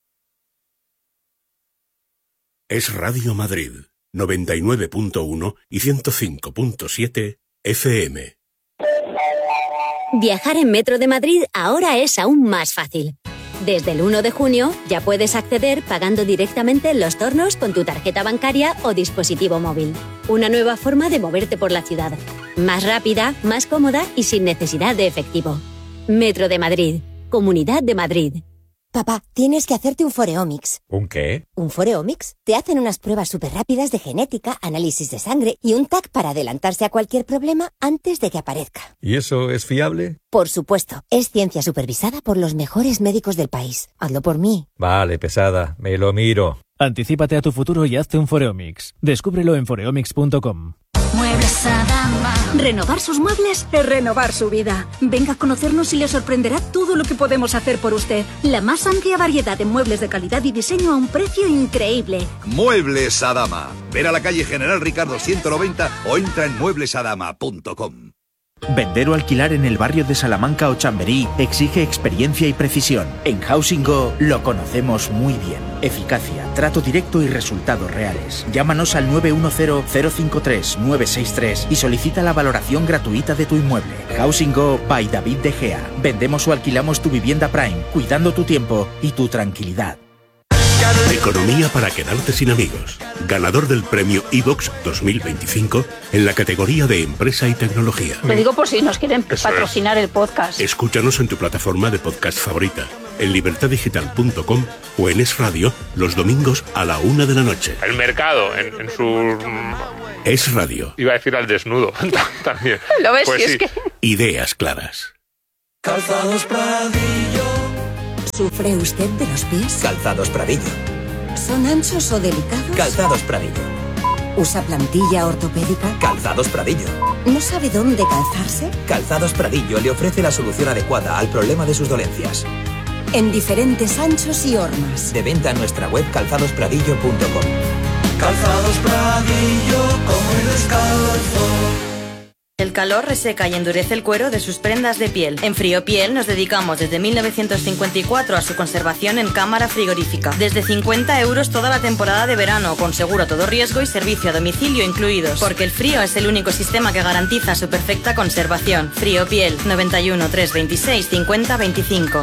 Es Radio Madrid, noventa y nueve punto uno y ciento cinco punto siete F M. Viajar en Metro de Madrid ahora es aún más fácil. Desde el uno de junio ya puedes acceder pagando directamente en los tornos con tu tarjeta bancaria o dispositivo móvil. Una nueva forma de moverte por la ciudad. Más rápida, más cómoda y sin necesidad de efectivo. Metro de Madrid. Comunidad de Madrid. Papá, tienes que hacerte un Foreomics. ¿Un qué? ¿Un Foreomics? Te hacen unas pruebas súper rápidas de genética, análisis de sangre y un T A C para adelantarse a cualquier problema antes de que aparezca. ¿Y eso es fiable? Por supuesto. Es ciencia supervisada por los mejores médicos del país. Hazlo por mí. Vale, pesada. Me lo miro. Anticípate a tu futuro y hazte un Foreomics. Descúbrelo en foreomics punto com. Muebles Adama. Renovar sus muebles es renovar su vida. Venga a conocernos y le sorprenderá todo lo que podemos hacer por usted. La más amplia variedad de muebles de calidad y diseño a un precio increíble. Muebles Adama. Ver a la calle General Ricardo ciento noventa o entra en muebles adama punto com. Vender o alquilar en el barrio de Salamanca o Chamberí exige experiencia y precisión. En Housing Go lo conocemos muy bien. Eficacia, trato directo y resultados reales. Llámanos al nueve uno cero, cero cinco tres, nueve seis tres y solicita la valoración gratuita de tu inmueble. Housing Go by David De Gea. Vendemos o alquilamos tu vivienda Prime, cuidando tu tiempo y tu tranquilidad. Economía para quedarte sin amigos. Ganador del premio iVox dos mil veinticinco en la categoría de Empresa y Tecnología. Lo digo por si nos quieren Eso patrocinar es. el podcast. Escúchanos en tu plataforma de podcast favorita, en libertad digital punto com o en Es Radio los domingos a la una de la noche. El mercado en, en su... Es Radio. Iba a decir al desnudo también. ¿Lo ves? Pues Si sí. es que... Ideas claras. Calzados Pradillo. ¿Sufre usted de los pies? Calzados Pradillo. ¿Son anchos o delicados? Calzados Pradillo. ¿Usa plantilla ortopédica? Calzados Pradillo. ¿No sabe dónde calzarse? Calzados Pradillo le ofrece la solución adecuada al problema de sus dolencias. En diferentes anchos y hormas. De venta en nuestra web calzados pradillo punto com. Calzados Pradillo, como el descalzo. El calor reseca y endurece el cuero de sus prendas de piel. En Friopiel nos dedicamos desde mil novecientos cincuenta y cuatro a su conservación en cámara frigorífica. Desde cincuenta euros toda la temporada de verano, con seguro a todo riesgo y servicio a domicilio incluidos. Porque el frío es el único sistema que garantiza su perfecta conservación. Friopiel, noventa y uno, trescientos veintiséis, cincuenta veinticinco.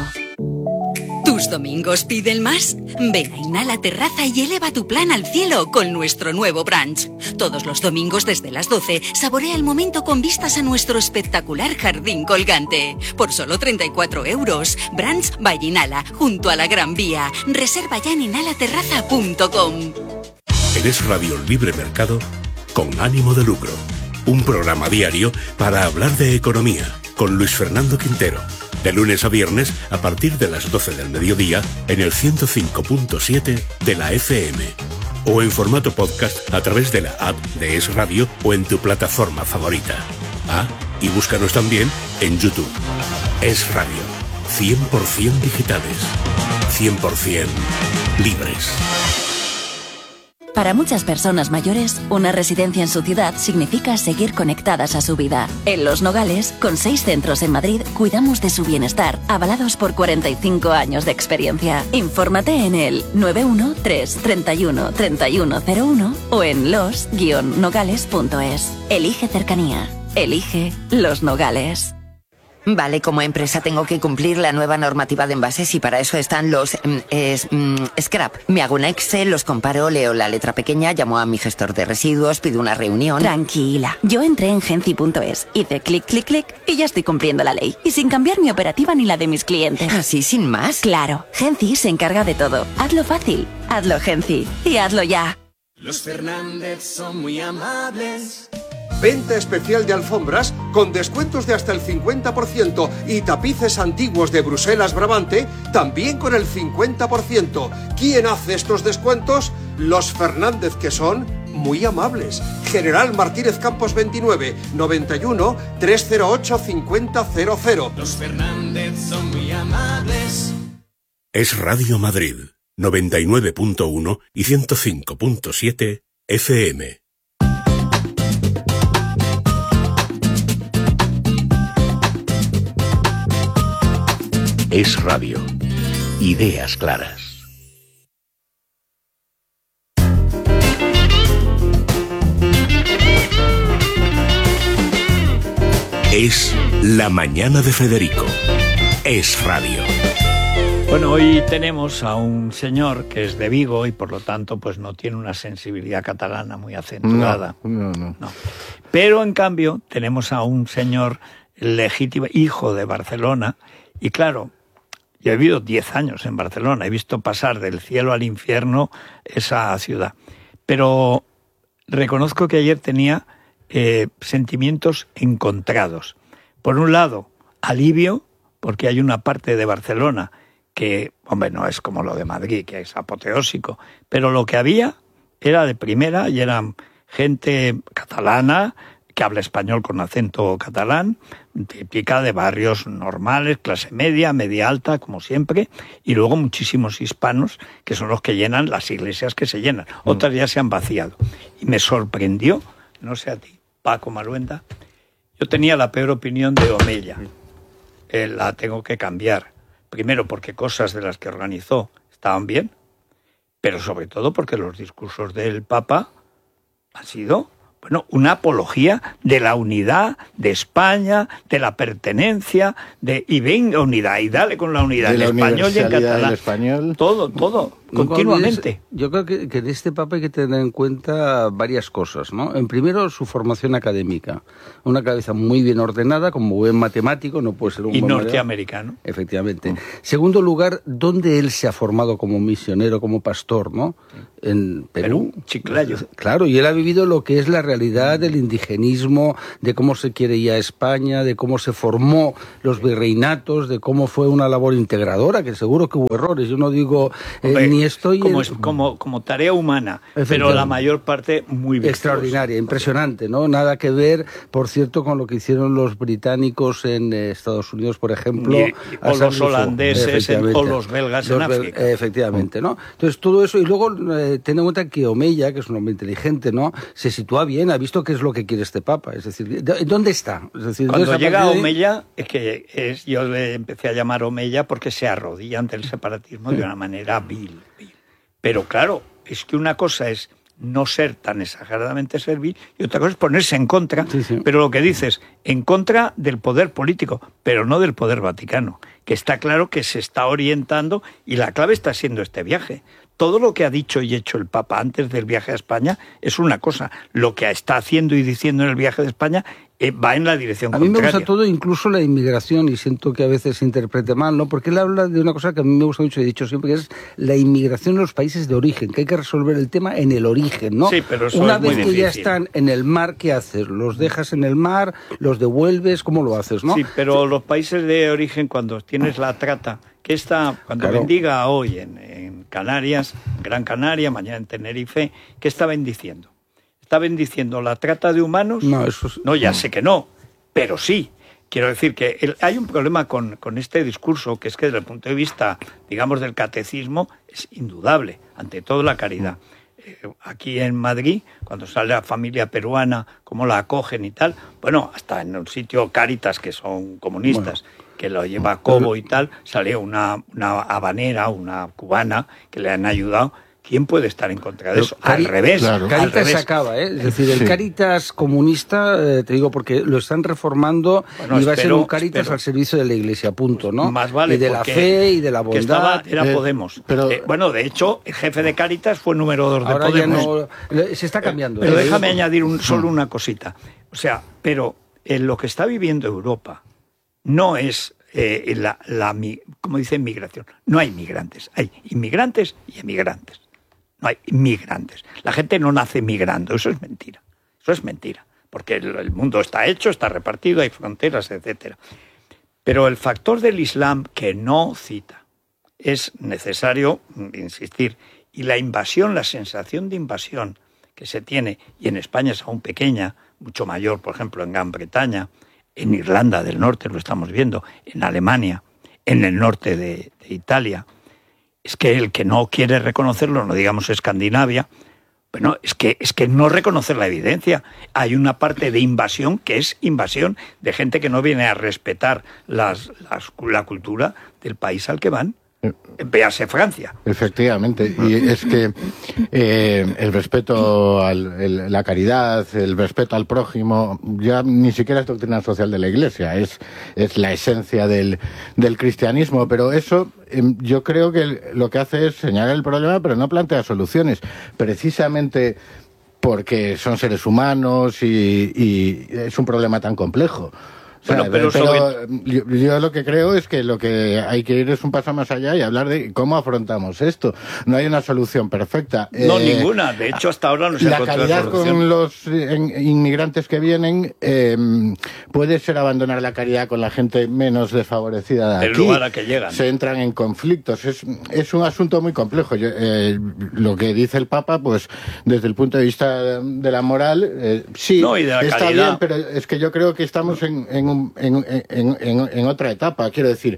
¿Tus domingos piden más? Ven a Inhala Terraza y eleva tu plan al cielo con nuestro nuevo brunch. Todos los domingos desde las doce, saborea el momento con vistas a nuestro espectacular jardín colgante. Por solo treinta y cuatro euros. Brunch by Inhala, junto a la Gran Vía. Reserva ya en inhala terraza punto com. Eres Radio Libre Mercado con ánimo de lucro. Un programa diario para hablar de economía con Luis Fernando Quintero. De lunes a viernes a partir de las doce del mediodía en el ciento cinco punto siete de la F M. O en formato podcast a través de la app de Es Radio o en tu plataforma favorita. Ah, y búscanos también en YouTube. Es Radio. cien por ciento digitales. cien por ciento libres. Para muchas personas mayores, una residencia en su ciudad significa seguir conectadas a su vida. En Los Nogales, con seis centros en Madrid, cuidamos de su bienestar, avalados por cuarenta y cinco años de experiencia. Infórmate en el nueve uno tres, treinta y uno, treinta y uno cero uno o en los guion nogales punto es. Elige cercanía. Elige Los Nogales. Vale, como empresa tengo que cumplir la nueva normativa de envases y para eso están los mm, es, mm, scrap. Me hago un Excel, los comparo, leo la letra pequeña, llamo a mi gestor de residuos, pido una reunión. Tranquila, yo entré en genci punto es, hice clic, clic, clic y ya estoy cumpliendo la ley. Y sin cambiar mi operativa ni la de mis clientes. ¿Así sin más? Claro, Genci se encarga de todo. Hazlo fácil, hazlo Genci y hazlo ya. Los Fernández son muy amables. Venta especial de alfombras con descuentos de hasta el cincuenta por ciento y tapices antiguos de Bruselas Brabante también con el cincuenta por ciento. ¿Quién hace estos descuentos? Los Fernández, que son muy amables. General Martínez Campos veintinueve, noventa y uno, trescientos ocho, cincuenta cero cero. Los Fernández son muy amables. Es Radio Madrid, noventa y nueve punto uno y ciento cinco punto siete F M. Es Radio. Ideas claras. Es La Mañana de Federico. Es Radio. Bueno, hoy tenemos a un señor que es de Vigo y por lo tanto pues no tiene una sensibilidad catalana muy acentuada. No, no, no. No. Pero en cambio tenemos a un señor legítimo, hijo de Barcelona, y claro, yo he vivido diez años en Barcelona, he visto pasar del cielo al infierno esa ciudad. Pero reconozco que ayer tenía eh, sentimientos encontrados. Por un lado, alivio, porque hay una parte de Barcelona que, hombre, no es como lo de Madrid, que es apoteósico, pero lo que había era de primera y eran gente catalana, que habla español con acento catalán, típica de barrios normales, clase media, media alta, como siempre, y luego muchísimos hispanos, que son los que llenan las iglesias que se llenan. Otras ya se han vaciado. Y me sorprendió, no sé a ti, Paco Maluenda, Yo tenía la peor opinión de Omeya. Eh, la tengo que cambiar. Primero porque cosas de las que organizó estaban bien, pero sobre todo porque los discursos del Papa han sido, bueno, una apología de la unidad de España, de la pertenencia, de y venga unidad, y dale con la unidad, en español y en catalán. Español. Todo, todo, No, continuamente. Es, yo creo que, que de este Papa hay que tener en cuenta varias cosas, ¿no? En primero, su formación académica. Una cabeza muy bien ordenada, como buen matemático, no puede ser un y buen norteamericano. Mareado. Efectivamente. Mm. Segundo lugar, ¿dónde él se ha formado como misionero, como pastor, ¿no? En Perú. Perú, Chiclayo. Claro, y él ha vivido lo que es la realidad del indigenismo, de cómo se quiere ir a España, de cómo se formó los virreinatos, de cómo fue una labor integradora, que seguro que hubo errores. Yo no digo eh, Hombre, ni estoy como, en... es, como, como tarea humana, pero la mayor parte muy virtuosa. Extraordinaria, impresionante, ¿no? Nada que ver, por cierto, con lo que hicieron los británicos en eh, Estados Unidos, por ejemplo. Y, o los holandeses en, o los belgas los en bel África. Efectivamente, ¿no? Entonces, todo eso, y luego eh, ten en cuenta que Omeya, que es un hombre inteligente, ¿no? Se sitúa bien, ha visto qué es lo que quiere este Papa. Es decir, ¿dónde está? Es decir, cuando llega de... Omeya, es que es, yo le empecé a llamar Omeya porque se arrodilla ante el separatismo de una manera vil, vil. Pero claro, es que una cosa es no ser tan exageradamente servil y otra cosa es ponerse en contra, sí, sí. Pero lo que dices, en contra del poder político, pero no del poder vaticano, que está claro que se está orientando y la clave está siendo este viaje. Todo lo que ha dicho y hecho el Papa antes del viaje a España es una cosa. Lo que está haciendo y diciendo en el viaje de España eh, va en la dirección contraria. A mí contraria. me gusta todo, incluso la inmigración, y siento que a veces se interprete mal, ¿no? Porque él habla de una cosa que a mí me gusta mucho, he dicho siempre, que es la inmigración en los países de origen, que hay que resolver el tema en el origen, ¿no? Sí, pero eso una es vez muy que difícil. Ya están en el mar, ¿qué haces? ¿Los dejas en el mar? ¿Los devuelves? ¿Cómo lo haces, no? Sí, pero sí. Los países de origen, cuando tienes la trata, que está, cuando claro. bendiga hoy en, en Canarias, Gran Canaria, mañana en Tenerife, ¿qué está bendiciendo? ¿Está bendiciendo la trata de humanos? No, eso es... No, ya sé que no, pero sí. Quiero decir que el, hay un problema con, con este discurso, que es que desde el punto de vista, digamos, del catecismo, es indudable, ante todo la caridad. Eh, aquí en Madrid, cuando sale la familia peruana, cómo la acogen y tal, bueno, hasta en un sitio Cáritas, que son comunistas, bueno. que lo lleva Cobo y tal, sale una, una habanera, una cubana, que le han ayudado. ¿Quién puede estar en contra de eso? Pero, al revés. Claro. Caritas al revés. se acaba, ¿eh? Es decir, el sí. Caritas comunista, eh, te digo, porque lo están reformando bueno, y va espero, a ser un Caritas espero. al servicio de la Iglesia, punto, ¿no? Más vale, y de la fe y de la bondad. Que estaba, era eh, Podemos. Pero, eh, bueno, de hecho, el jefe de Caritas fue número dos de ahora Podemos. Ya no, se está cambiando. Pero ¿eh? déjame añadir un, solo una cosita. O sea, pero en lo que está viviendo Europa no es... Eh, la, la, como dice inmigración, no hay migrantes, hay inmigrantes y emigrantes. No hay inmigrantes. La gente no nace migrando, eso es mentira. Eso es mentira, porque el, el mundo está hecho, está repartido, hay fronteras, etcétera. Pero el factor del Islam que no cita es necesario insistir. Y la invasión, la sensación de invasión que se tiene, y en España es aún pequeña, mucho mayor, por ejemplo, en Gran Bretaña, en Irlanda del Norte lo estamos viendo, en Alemania, en el norte de, de Italia. Es que el que no quiere reconocerlo, no digamos Escandinavia, bueno, es que, es que no reconocer la evidencia. Hay una parte de invasión que es invasión de gente que no viene a respetar las, las, la cultura del país al que van. Véase Francia. Efectivamente, y es que eh, el respeto a la caridad, el respeto al prójimo, ya ni siquiera es doctrina social de la Iglesia, es, es la esencia del, del cristianismo, pero eso eh, yo creo que lo que hace es señalar el problema, pero no plantea soluciones, precisamente porque son seres humanos y, y es un problema tan complejo. O sea, bueno, pero, pero sobre... yo, yo lo que creo es que lo que hay que ir es un paso más allá y hablar de cómo afrontamos esto. No hay una solución perfecta. No, eh, ninguna. De hecho, hasta ahora no se ha encontrado la caridad con los en, inmigrantes que vienen eh, puede ser abandonar la caridad con la gente menos desfavorecida de el aquí. lugar a que llegan. Se entran en conflictos. Es, es un asunto muy complejo. Yo, eh, lo que dice el Papa, pues desde el punto de vista de la moral, eh, sí, no, y de la está caridad. bien, pero es que yo creo que estamos en, en un En, en, en, en otra etapa, quiero decir,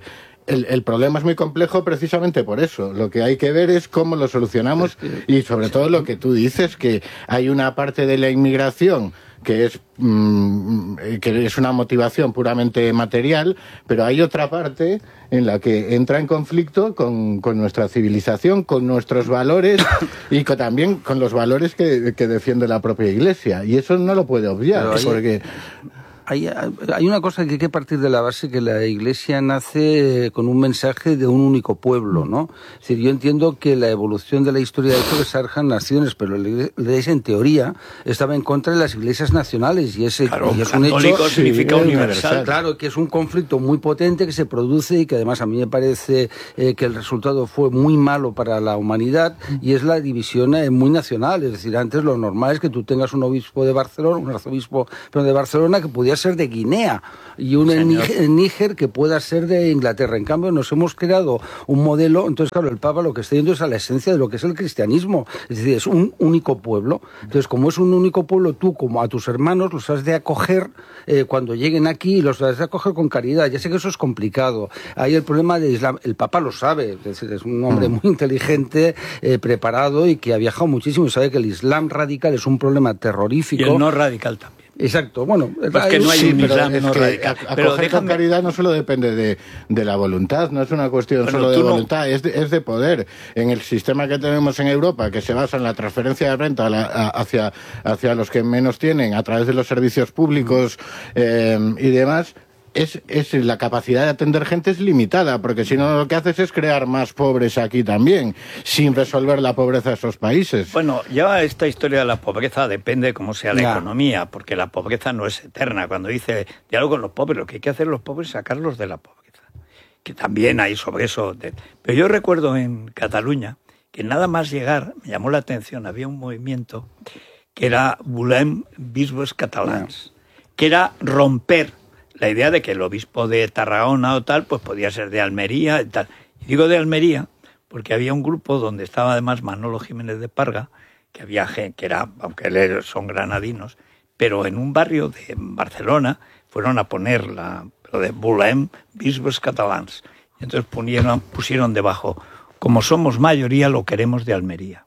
el, el problema es muy complejo precisamente por eso. Lo que hay que ver es cómo lo solucionamos y sobre todo lo que tú dices, que hay una parte de la inmigración que es mmm, que es una motivación puramente material, pero hay otra parte en la que entra en conflicto con, con nuestra civilización, con nuestros valores y con, también con los valores que, que defiende la propia Iglesia. Y eso no lo puede obviar, hay, porque... Hay, hay una cosa que hay que partir de la base, que la Iglesia nace con un mensaje de un único pueblo, ¿no? Es decir, yo entiendo que la evolución de la historia ha hecho que surjan naciones, pero la Iglesia, en teoría, estaba en contra de las iglesias nacionales, y, ese, claro, y es un hecho... significa sí, universal. Claro, que es un conflicto muy potente que se produce y que además a mí me parece eh, que el resultado fue muy malo para la humanidad, y es la división eh, muy nacional. Es decir, antes lo normal es que tú tengas un obispo de Barcelona, un arzobispo pero de Barcelona, que pudiera ser de Guinea, y un en Níger que pueda ser de Inglaterra. En cambio, nos hemos creado un modelo. Entonces, claro, el Papa lo que está yendo es a la esencia de lo que es el cristianismo. Es decir, es un único pueblo. Entonces, como es un único pueblo, tú, como a tus hermanos, los has de acoger eh, cuando lleguen aquí, y los has de acoger con caridad. Ya sé que eso es complicado. Hay el problema de Islam. El Papa lo sabe. Es decir, es un hombre muy inteligente, eh, preparado, y que ha viajado muchísimo y sabe que el Islam radical es un problema terrorífico. Y el no radical también. Exacto, bueno, pues que no hay sí, un Islam no que radical. A, pero acoger déjame... con caridad no solo depende de, de la voluntad, no es una cuestión bueno, solo de voluntad, no... es, de, es de poder. En el sistema que tenemos en Europa, que se basa en la transferencia de renta a la, a, hacia, hacia los que menos tienen, a través de los servicios públicos eh, y demás, Es, es la capacidad de atender gente es limitada, porque si no lo que haces es crear más pobres aquí también, sin resolver la pobreza de esos países. Bueno, ya esta historia de la pobreza depende de cómo sea la ya. economía, porque la pobreza no es eterna. Cuando dice diálogo con los pobres, lo que hay que hacer los pobres es sacarlos de la pobreza, que también hay sobre eso. De... Pero yo recuerdo en Cataluña que nada más llegar, me llamó la atención, había un movimiento que era Volem Bisbes Catalans, ya. que era romper la idea de que el obispo de Tarragona o tal, pues podía ser de Almería y tal. Y digo de Almería porque había un grupo donde estaba además Manolo Jiménez de Parga, que había gente, que era, aunque son granadinos, pero en un barrio de Barcelona fueron a poner la, lo de Volem Bisbes Catalans. Y entonces pusieron, pusieron debajo, como somos mayoría, lo queremos de Almería.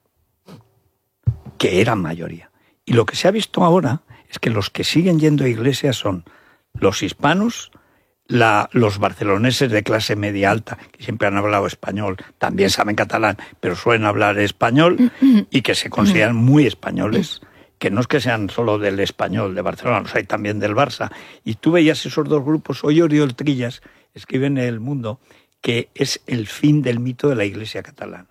Que eran mayoría. Y lo que se ha visto ahora es que los que siguen yendo a iglesias son los hispanos, la, los barceloneses de clase media alta, que siempre han hablado español, también saben catalán, pero suelen hablar español y que se consideran muy españoles, que no es que sean solo del español de Barcelona, los hay también del Barça. Y tú veías esos dos grupos. Hoy Oriol Trillas escribe en El Mundo que es el fin del mito de la Iglesia catalana.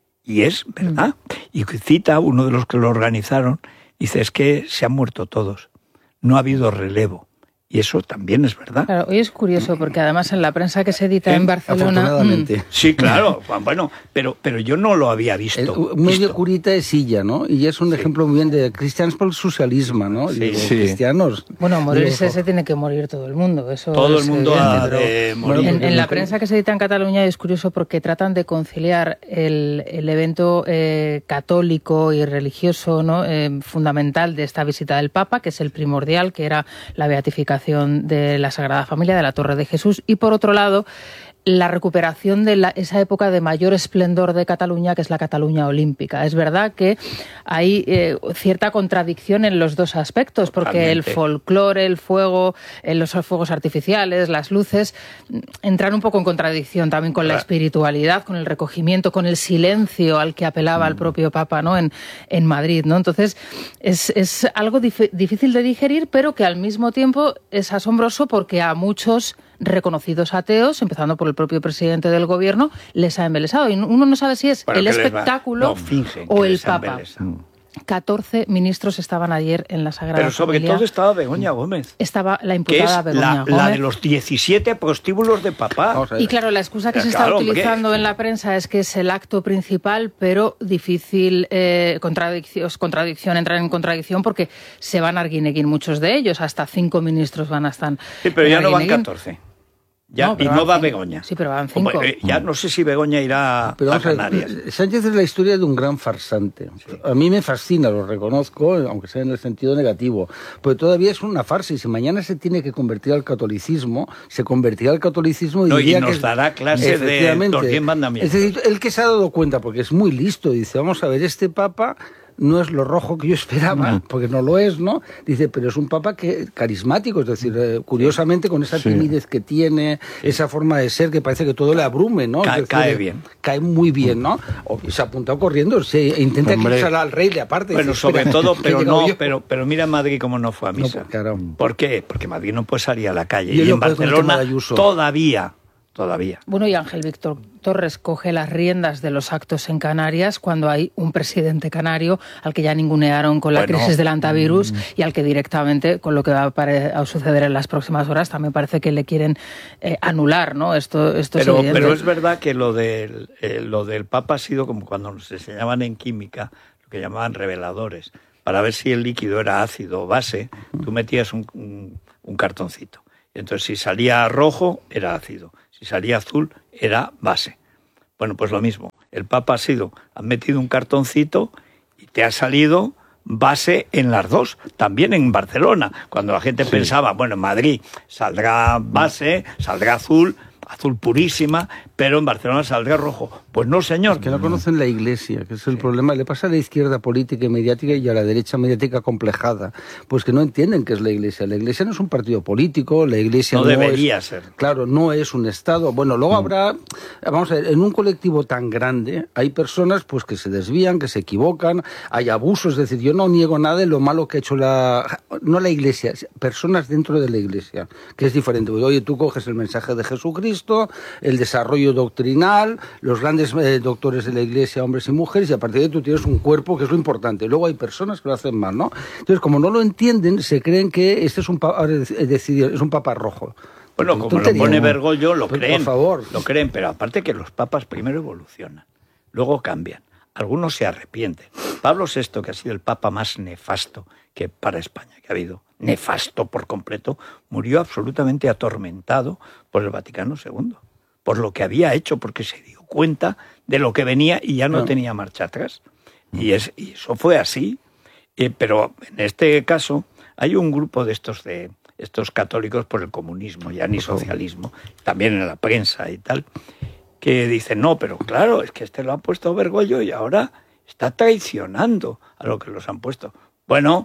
Y es verdad. Y cita a uno de los que lo organizaron, dice, es que se han muerto todos, no ha habido relevo. Y eso también es verdad. Claro, hoy es curioso porque además en la prensa que se edita ¿Eh? en Barcelona... Afortunadamente. Sí, claro, bueno, pero, pero yo no lo había visto. El, medio visto. Curita es Illa, ¿no? Y es un sí. ejemplo muy bien de cristianos por el socialismo, ¿no? Sí, Digo, sí. cristianos. Bueno, morirse Digo, se tiene que morir todo el mundo. Eso todo es el mundo evidente, ha de morir. En, en la prensa que se edita en Cataluña es curioso porque tratan de conciliar el, el evento eh, católico y religioso, ¿no? eh, fundamental de esta visita del Papa, que es el primordial, que era la beatificación de la Sagrada Familia, de la Torre de Jesús, y por otro lado la recuperación de la, esa época de mayor esplendor de Cataluña, que es la Cataluña olímpica. Es verdad que hay eh, cierta contradicción en los dos aspectos, porque Totalmente. el folclore, el fuego, eh, los fuegos artificiales, las luces, entran un poco en contradicción también con la espiritualidad, con el recogimiento, con el silencio al que apelaba mm. el propio Papa, ¿no? en, en Madrid, ¿no? Entonces, es, es algo dif- difícil de digerir, pero que al mismo tiempo es asombroso porque a muchos reconocidos ateos, empezando por el propio presidente del gobierno, les ha embelesado. Y uno no sabe si es bueno, el espectáculo no, fingen, o el Papa. catorce ministros estaban ayer en la Sagrada Pero sobre Familia. todo estaba Begoña Gómez. Estaba la imputada que es Begoña la, Gómez. La de los diecisiete prostíbulos de papá. Y claro, la excusa que se está claro, utilizando en la prensa es que es el acto principal, pero difícil eh, contradicción, contradicción, entrar en contradicción porque se van a arguineguín muchos de ellos. Hasta cinco ministros van a estar. Sí, pero ya no van catorce. Ya, no, y no va cinco. Begoña. Sí, pero van cinco. Eh, ya no sé si Begoña irá pero a Canarias. A, Sánchez es la historia de un gran farsante. Sí. A mí me fascina, lo reconozco, aunque sea en el sentido negativo, pero todavía es una farsa y si mañana se tiene que convertir al catolicismo, se convertirá al catolicismo y, no, diría y nos que dará clase de los diez mandamientos. Es decir, el que se ha dado cuenta, porque es muy listo, dice, vamos a ver, este papa no es lo rojo que yo esperaba, no. porque no lo es, ¿no? Dice, pero es un papa que carismático, es decir, eh, curiosamente con esa timidez sí. que tiene, esa forma de ser que parece que todo le abrume, ¿no? Ca- decir, cae bien. Cae muy bien, ¿no? O se ha apuntado corriendo, se intenta eclipsar al rey de aparte. Bueno, dice, sobre todo, pero no, yo. pero, pero mira en Madrid cómo no fue a misa. No, claro. ¿Por qué? Porque Madrid no puede salir a la calle. Y, y en Barcelona todavía... Todavía. Bueno, y Ángel Víctor Torres coge las riendas de los actos en Canarias cuando hay un presidente canario al que ya ningunearon con la bueno, crisis del antivirus mm. y al que directamente, con lo que va a, pare- a suceder en las próximas horas, también parece que le quieren eh, anular, ¿no? Esto, esto pero, es evidente. Pero es verdad que lo del, eh, lo del Papa ha sido como cuando nos enseñaban en química, lo que llamaban reveladores. Para ver si el líquido era ácido o base, tú metías un, un, un cartoncito. Entonces, si salía rojo, era ácido. Si salía azul, era base. Bueno, pues lo mismo. El Papa ha sido, han metido un cartoncito y te ha salido base en las dos. También en Barcelona. Cuando la gente sí. pensaba, bueno, en Madrid saldrá base, saldrá azul, azul purísima, pero en Barcelona saldrá rojo. Pues no, señor. Es que no conocen la Iglesia, que es el sí. problema. Le pasa a la izquierda política y mediática y a la derecha mediática complejada. Pues que no entienden qué es la Iglesia. La Iglesia no es un partido político, la Iglesia no, no debería es, ser. Claro, no es un Estado. Bueno, luego mm. habrá, vamos a ver, en un colectivo tan grande hay personas pues que se desvían, que se equivocan, hay abusos. Es decir, yo no niego nada de lo malo que ha hecho la, no la Iglesia, personas dentro de la Iglesia, que es diferente. Oye, tú coges el mensaje de Jesucristo, el desarrollo doctrinal, los grandes eh, doctores de la Iglesia, hombres y mujeres, y a partir de ahí tú tienes un cuerpo que es lo importante. Luego hay personas que lo hacen mal, ¿no? Entonces, como no lo entienden, se creen que este es un papa, es un papa rojo. Bueno, como lo pone Bergoglio, lo pues, creen. Por favor. Lo creen, pero aparte que los papas primero evolucionan, luego cambian. Algunos se arrepienten. Pablo sexto, que ha sido el papa más nefasto que para España que ha habido, nefasto por completo, murió absolutamente atormentado por el Vaticano segundo, por lo que había hecho, porque se dio cuenta de lo que venía y ya no, no. tenía marcha atrás. Y, es, y eso fue así. Eh, pero en este caso hay un grupo de estos de estos católicos por el comunismo, ya ni socialismo, también en la prensa y tal, que dicen, no, pero claro, es que este lo ha puesto Bergoglio y ahora está traicionando a lo que los han puesto. Bueno,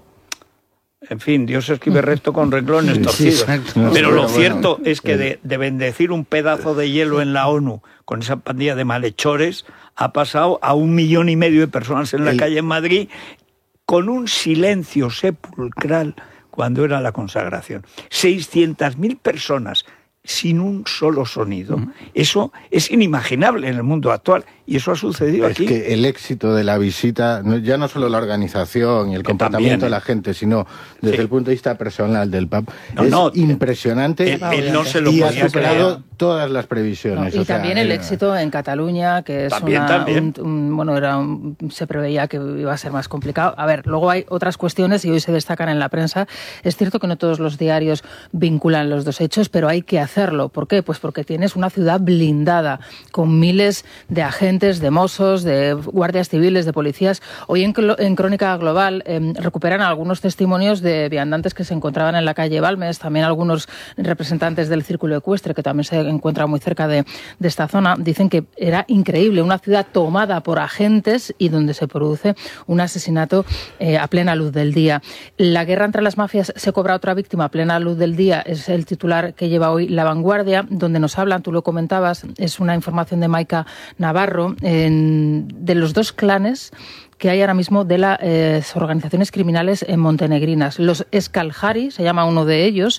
en fin, Dios escribe recto con renglones torcidos. Sí, sí, pero lo cierto es que de, de bendecir un pedazo de hielo en la ONU con esa pandilla de malhechores ha pasado a un millón y medio de personas en la el... calle en Madrid con un silencio sepulcral cuando era la consagración. seiscientas mil personas sin un solo sonido. Uh-huh. Eso es inimaginable en el mundo actual y eso ha sucedido es aquí. Es que el éxito de la visita, ya no solo la organización y el que comportamiento también, ¿eh? de la gente, sino desde sí. el punto de vista personal del Papa, no, es no, impresionante él, él no se lo y ha superado creer. todas las previsiones. No, y o sea, también el éxito en Cataluña, que es también, una, también. Un, un, bueno, era un, se preveía que iba a ser más complicado. A ver, luego hay otras cuestiones y hoy se destacan en la prensa. Es cierto que no todos los diarios vinculan los dos hechos, pero hay que hacerlo. ¿Por qué? Pues porque tienes una ciudad blindada, con miles de agentes, de mozos, de guardias civiles, de policías. Hoy en, en Crónica Global eh, recuperan algunos testimonios de viandantes que se encontraban en la calle Balmes, también algunos representantes del Círculo Ecuestre, que también se encuentra muy cerca de, de esta zona. Dicen que era increíble, una ciudad tomada por agentes y donde se produce un asesinato eh, a plena luz del día. La guerra entre las mafias se cobra otra víctima a plena luz del día, es el titular que lleva hoy La Vanguardia, donde nos hablan, tú lo comentabas, es una información de Maika Navarro, en, de los dos clanes que hay ahora mismo de las eh, organizaciones criminales en montenegrinas. Los Escaljari, se llama uno de ellos,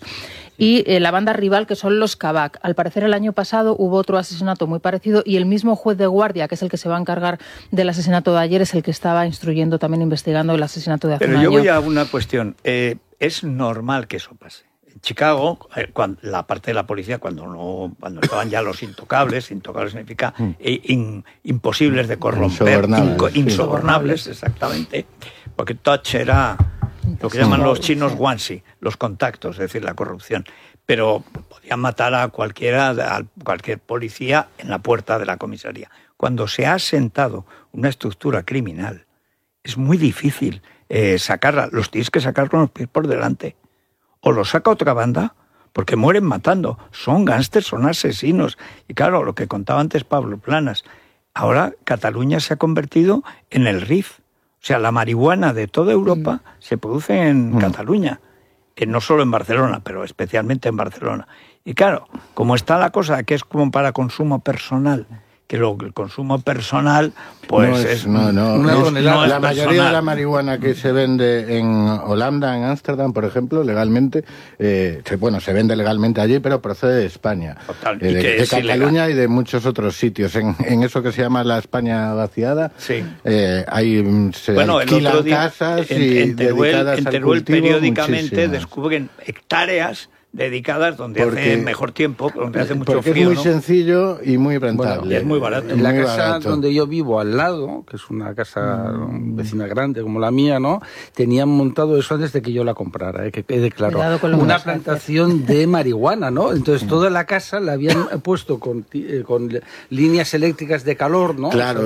y eh, la banda rival, que son los Kabak. Al parecer el año pasado hubo otro asesinato muy parecido y el mismo juez de guardia, que es el que se va a encargar del asesinato de ayer, es el que estaba instruyendo, también investigando el asesinato de hace Pero un yo año. voy a una cuestión. Eh, es normal que eso pase. Chicago, eh, cuando, la parte de la policía, cuando no, cuando estaban ya los intocables, intocables significa eh, in, imposibles de corromper, insobornables, inco, sí. insobornables, exactamente, porque Touch era lo que llaman los chinos guanxi, los contactos, es decir, la corrupción. Pero podían matar a cualquiera, a cualquier policía en la puerta de la comisaría. Cuando se ha asentado una estructura criminal, es muy difícil eh, sacarla. Los tienes que sacar con los pies por delante. O los saca otra banda, porque mueren matando. Son gángsters, son asesinos. Y claro, lo que contaba antes Pablo Planas, ahora Cataluña se ha convertido en el R I F. O sea, la marihuana de toda Europa mm. se produce en mm. Cataluña. Que no solo en Barcelona, pero especialmente en Barcelona. Y claro, como está la cosa que es como para consumo personal, que lo, el consumo personal, pues no es, es no, no, una es, tonelada. No, la es mayoría personal. de la marihuana que se vende en Holanda, en Ámsterdam, por ejemplo, legalmente, eh, se, bueno, se vende legalmente allí, pero procede de España, Total, eh, y de, que de es Cataluña ilegal. y de muchos otros sitios. En, en eso que se llama la España vaciada, sí. eh, hay, se bueno, el alquilan otro día, casas en, y en Teruel, dedicadas en al Teruel cultivo, periódicamente muchísimas. descubren hectáreas dedicadas donde Porque- hace mejor tiempo, donde hace mucho Porque frío, es muy ¿no? sencillo y muy rentable. Bueno, y es muy barato. En la Muy casa barato. donde yo vivo al lado, que es una casa mm. vecina grande como la mía, ¿no? Tenían montado eso antes de que yo la comprara, ¿eh? Que quede claro. Cuidado con lo que Una vas a plantación de marihuana, ¿no? Entonces toda la casa la habían puesto con, ti- eh, con líneas eléctricas de calor, ¿no? Claro.